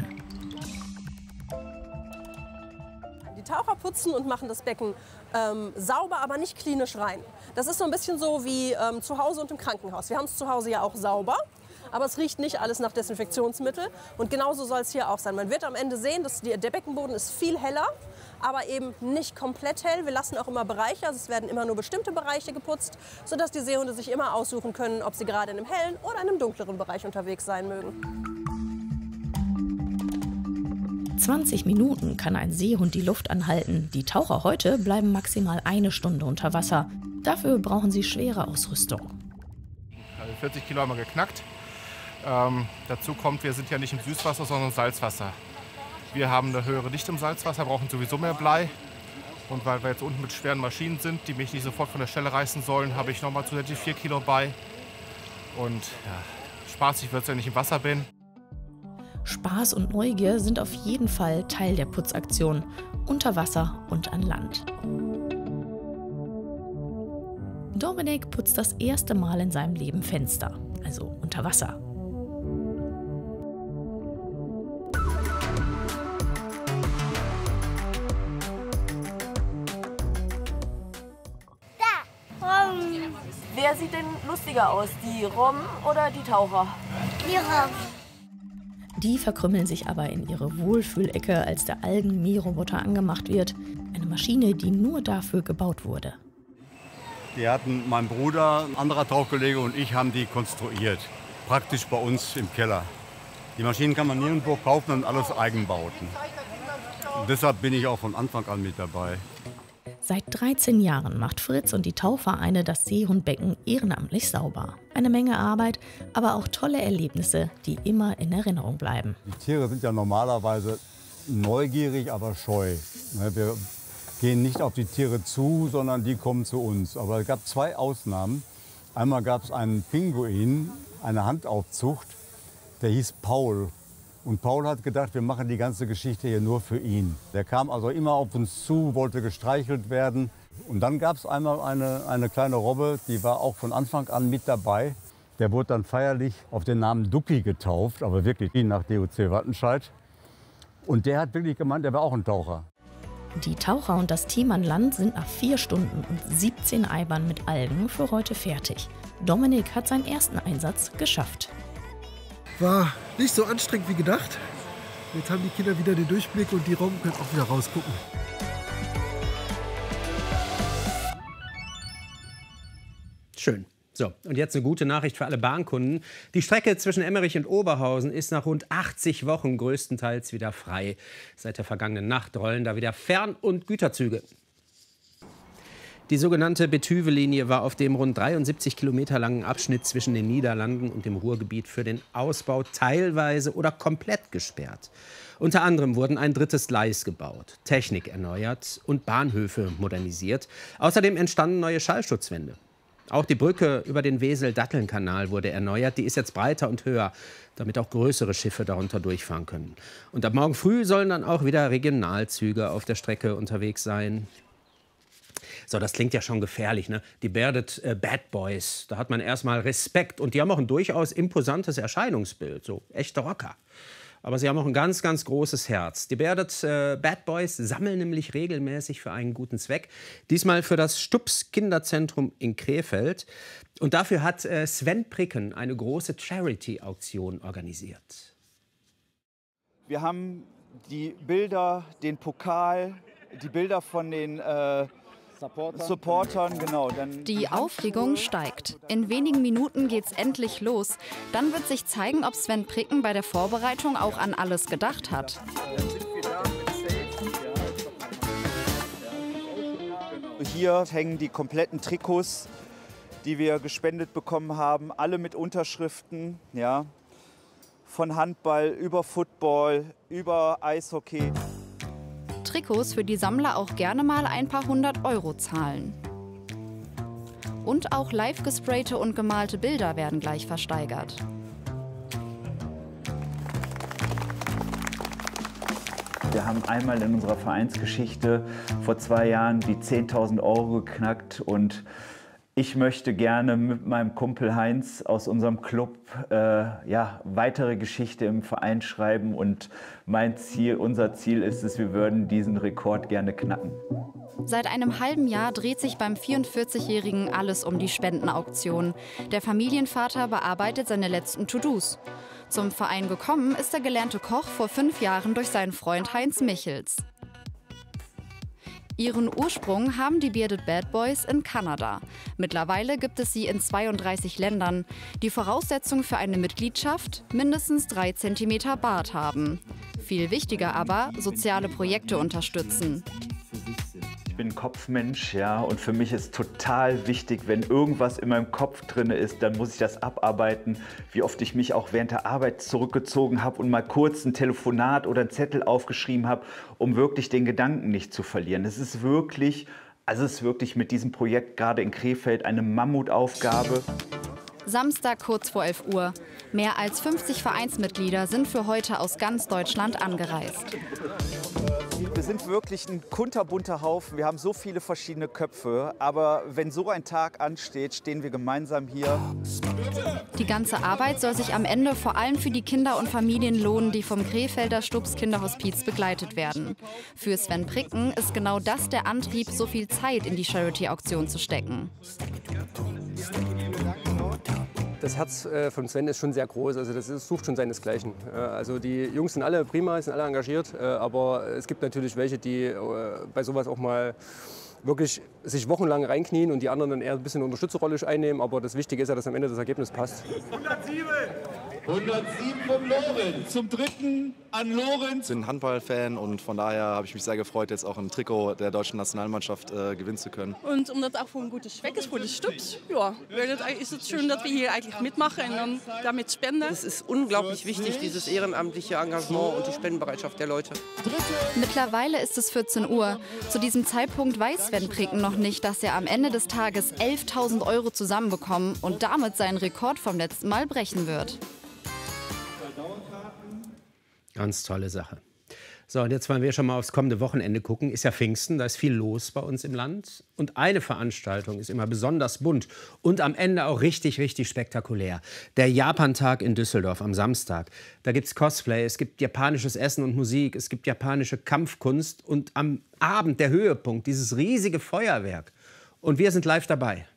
Die Taucher putzen und machen das Becken ähm, sauber, aber nicht klinisch rein. Das ist so ein bisschen so wie ähm, zu Hause und im Krankenhaus. Wir haben es zu Hause ja auch sauber, aber es riecht nicht alles nach Desinfektionsmittel. Und genauso soll es hier auch sein. Man wird am Ende sehen, dass die, der Beckenboden ist viel heller, aber eben nicht komplett hell. Wir lassen auch immer Bereiche, also es werden immer nur bestimmte Bereiche geputzt, sodass die Seehunde sich immer aussuchen können, ob sie gerade in einem hellen oder in einem dunkleren Bereich unterwegs sein mögen. zwanzig Minuten kann ein Seehund die Luft anhalten. Die Taucher heute bleiben maximal eine Stunde unter Wasser. Dafür brauchen sie schwere Ausrüstung. Also vierzig Kilo haben wir geknackt. Ähm, dazu kommt, wir sind ja nicht im Süßwasser, sondern im Salzwasser. Wir haben eine höhere Dichte im Salzwasser, brauchen sowieso mehr Blei. Und weil wir jetzt unten mit schweren Maschinen sind, die mich nicht sofort von der Stelle reißen sollen, habe ich nochmal zusätzlich vier Kilo bei. Und ja, spaßig wird es, wenn ich im Wasser bin. Spaß und Neugier sind auf jeden Fall Teil der Putzaktion, unter Wasser und an Land. Dominik putzt das erste Mal in seinem Leben Fenster, also unter Wasser. Wer sieht denn lustiger aus, die Robben oder die Taucher? Die Robben. Die verkrümmeln sich aber in ihre Wohlfühlecke, als der Algen-Mähroboter angemacht wird. Eine Maschine, die nur dafür gebaut wurde. Die hatten mein Bruder, ein anderer Tauchkollege und ich haben die konstruiert. Praktisch bei uns im Keller. Die Maschinen kann man nirgendwo kaufen und alles Eigenbauten. Und deshalb bin ich auch von Anfang an mit dabei. Seit dreizehn Jahren macht Fritz und die Tauchvereine das Seehundbecken ehrenamtlich sauber. Eine Menge Arbeit, aber auch tolle Erlebnisse, die immer in Erinnerung bleiben. Die Tiere sind ja normalerweise neugierig, aber scheu. Wir gehen nicht auf die Tiere zu, sondern die kommen zu uns. Aber es gab zwei Ausnahmen. Einmal gab es einen Pinguin, eine Handaufzucht, der hieß Paul. Und Paul hat gedacht, wir machen die ganze Geschichte hier nur für ihn. Der kam also immer auf uns zu, wollte gestreichelt werden. Und dann gab es einmal eine, eine kleine Robbe, die war auch von Anfang an mit dabei. Der wurde dann feierlich auf den Namen Ducky getauft, aber wirklich nach D O C Wattenscheid. Und der hat wirklich gemeint, er war auch ein Taucher. Die Taucher und das Team an Land sind nach vier Stunden und siebzehn Eibern mit Algen für heute fertig. Dominik hat seinen ersten Einsatz geschafft. War nicht so anstrengend wie gedacht. Jetzt haben die Kinder wieder den Durchblick und die Robben können auch wieder rausgucken. Schön. So, und jetzt eine gute Nachricht für alle Bahnkunden. Die Strecke zwischen Emmerich und Oberhausen ist nach rund achtzig Wochen größtenteils wieder frei. Seit der vergangenen Nacht rollen da wieder Fern- und Güterzüge. Die sogenannte Bethuwe-Linie war auf dem rund dreiundsiebzig Kilometer langen Abschnitt zwischen den Niederlanden und dem Ruhrgebiet für den Ausbau teilweise oder komplett gesperrt. Unter anderem wurden ein drittes Gleis gebaut, Technik erneuert und Bahnhöfe modernisiert. Außerdem entstanden neue Schallschutzwände. Auch die Brücke über den Wesel-Datteln-Kanal wurde erneuert. Die ist jetzt breiter und höher, damit auch größere Schiffe darunter durchfahren können. Und ab morgen früh sollen dann auch wieder Regionalzüge auf der Strecke unterwegs sein. So, das klingt ja schon gefährlich, ne? Die Bearded äh, Bad Boys, da hat man erstmal Respekt. Und die haben auch ein durchaus imposantes Erscheinungsbild, so echte Rocker. Aber sie haben auch ein ganz, ganz großes Herz. Die Bearded äh, Bad Boys sammeln nämlich regelmäßig für einen guten Zweck. Diesmal für das Stups Kinderzentrum in Krefeld. Und dafür hat äh, Sven Pricken eine große Charity-Auktion organisiert. Wir haben die Bilder, den Pokal, die Bilder von den äh, Supportern, genau. Dann die Aufregung steigt. In wenigen Minuten geht's endlich los. Dann wird sich zeigen, ob Sven Pricken bei der Vorbereitung auch an alles gedacht hat. Hier hängen die kompletten Trikots, die wir gespendet bekommen haben, alle mit Unterschriften, ja. Von Handball über Football, über Eishockey. Trikots, für die Sammler auch gerne mal ein paar hundert Euro zahlen. Und auch live gesprayte und gemalte Bilder werden gleich versteigert. Wir haben einmal in unserer Vereinsgeschichte vor zwei Jahren die zehntausend Euro geknackt und ich möchte gerne mit meinem Kumpel Heinz aus unserem Club äh, ja, weitere Geschichte im Verein schreiben und mein Ziel, unser Ziel ist es, wir würden diesen Rekord gerne knacken. Seit einem halben Jahr dreht sich beim vierundvierzigjährigen alles um die Spendenauktion. Der Familienvater bearbeitet seine letzten To-Dos. Zum Verein gekommen ist der gelernte Koch vor fünf Jahren durch seinen Freund Heinz Michels. Ihren Ursprung haben die Bearded Bad Boys in Kanada. Mittlerweile gibt es sie in zweiunddreißig Ländern. Die Voraussetzung für eine Mitgliedschaft: mindestens drei Zentimeter Bart haben. Viel wichtiger aber, soziale Projekte unterstützen. Ich bin Kopfmensch, ja, und für mich ist total wichtig, wenn irgendwas in meinem Kopf drin ist, dann muss ich das abarbeiten. Wie oft ich mich auch während der Arbeit zurückgezogen habe und mal kurz ein Telefonat oder einen Zettel aufgeschrieben habe, um wirklich den Gedanken nicht zu verlieren. Es ist wirklich, also es ist wirklich mit diesem Projekt gerade in Krefeld eine Mammutaufgabe. Samstag kurz vor elf Uhr. Mehr als fünfzig Vereinsmitglieder sind für heute aus ganz Deutschland angereist. Wir sind wirklich ein kunterbunter Haufen. Wir haben so viele verschiedene Köpfe. Aber wenn so ein Tag ansteht, stehen wir gemeinsam hier. Die ganze Arbeit soll sich am Ende vor allem für die Kinder und Familien lohnen, die vom Krefelder Stubbs Kinderhospiz begleitet werden. Für Sven Pricken ist genau das der Antrieb, so viel Zeit in die Charity-Auktion zu stecken. Das Herz äh, von Sven ist schon sehr groß, also das ist, sucht schon seinesgleichen. Äh, also die Jungs sind alle prima, sind alle engagiert, äh, aber es gibt natürlich welche, die äh, bei sowas auch mal wirklich sich wochenlang reinknien und die anderen dann eher ein bisschen eine Unterstützerrolle einnehmen. Aber das Wichtige ist ja, dass am Ende das Ergebnis passt. hundertsieben! hundertsieben vom Lorenz. Zum dritten an Lorenz. Ich bin Handballfan und von daher habe ich mich sehr gefreut, jetzt auch ein Trikot der deutschen Nationalmannschaft äh, gewinnen zu können. Und um das auch für ein gutes Zweck ist, für die Stubbs, ja, ist es schön, dass wir hier eigentlich mitmachen und damit spenden. Es ist unglaublich wichtig, dieses ehrenamtliche Engagement und die Spendenbereitschaft der Leute. Mittlerweile ist es vierzehn Uhr. Zu diesem Zeitpunkt weiß Sven Pricken noch nicht, dass er am Ende des Tages elftausend Euro zusammenbekommen und damit seinen Rekord vom letzten Mal brechen wird. Ganz tolle Sache. So, und jetzt wollen wir schon mal aufs kommende Wochenende gucken. Ist ja Pfingsten, da ist viel los bei uns im Land. Und eine Veranstaltung ist immer besonders bunt und am Ende auch richtig, richtig spektakulär. Der Japantag in Düsseldorf am Samstag. Da gibt es Cosplay, es gibt japanisches Essen und Musik, es gibt japanische Kampfkunst und am Abend der Höhepunkt, dieses riesige Feuerwerk. Und wir sind live dabei.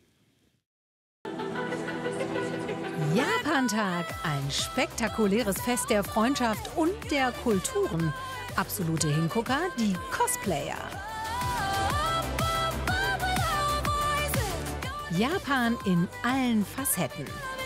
Japantag, ein spektakuläres Fest der Freundschaft und der Kulturen. Absolute Hingucker, die Cosplayer. Japan in allen Facetten.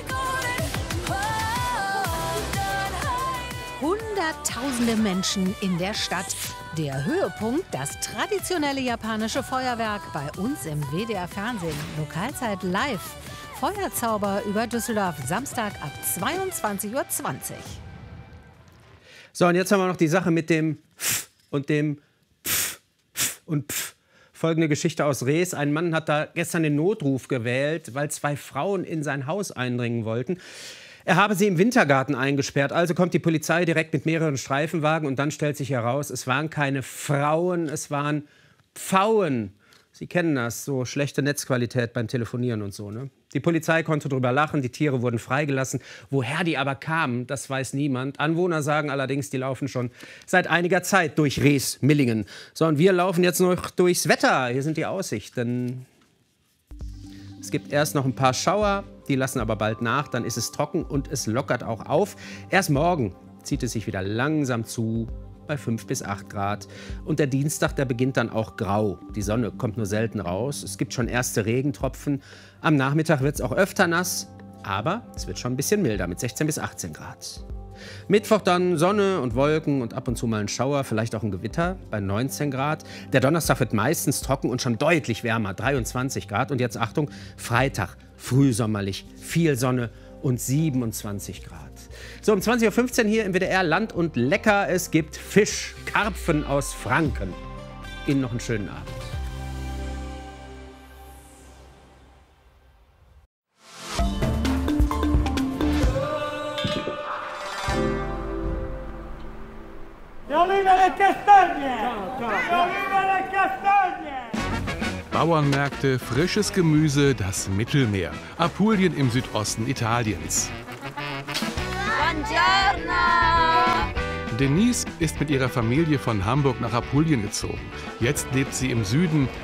Hunderttausende Menschen in der Stadt. Der Höhepunkt, das traditionelle japanische Feuerwerk bei uns im W D R-Fernsehen. Lokalzeit live. Feuerzauber über Düsseldorf, Samstag ab zweiundzwanzig Uhr zwanzig. So, und jetzt haben wir noch die Sache mit dem Pf und dem Pf, Pf und Pf. Folgende Geschichte aus Rees. Ein Mann hat da gestern den Notruf gewählt, weil zwei Frauen in sein Haus eindringen wollten. Er habe sie im Wintergarten eingesperrt. Also kommt die Polizei direkt mit mehreren Streifenwagen und dann stellt sich heraus, es waren keine Frauen, es waren Pfauen. Sie kennen das, so schlechte Netzqualität beim Telefonieren und so, ne? Die Polizei konnte drüber lachen, die Tiere wurden freigelassen. Woher die aber kamen, das weiß niemand. Anwohner sagen allerdings, die laufen schon seit einiger Zeit durch Rees-Millingen. So, und wir laufen jetzt noch durchs Wetter. Hier sind die Aussichten. Es gibt erst noch ein paar Schauer, die lassen aber bald nach. Dann ist es trocken und es lockert auch auf. Erst morgen zieht es sich wieder langsam zu bei fünf bis acht Grad. Und der Dienstag, der beginnt dann auch grau. Die Sonne kommt nur selten raus. Es gibt schon erste Regentropfen. Am Nachmittag wird es auch öfter nass, aber es wird schon ein bisschen milder mit sechzehn bis achtzehn Grad. Mittwoch dann Sonne und Wolken und ab und zu mal ein Schauer, vielleicht auch ein Gewitter bei neunzehn Grad. Der Donnerstag wird meistens trocken und schon deutlich wärmer, dreiundzwanzig Grad. Und jetzt Achtung, Freitag, frühsommerlich, viel Sonne und siebenundzwanzig Grad. So, um zwanzig Uhr fünfzehn hier im W D R Land und Lecker. Es gibt Fisch, Karpfen aus Franken. Ihnen noch einen schönen Abend. Bauernmärkte, frisches Gemüse, das Mittelmeer. Apulien im Südosten Italiens. Buongiorno! Denise ist mit ihrer Familie von Hamburg nach Apulien gezogen. Jetzt lebt sie im Süden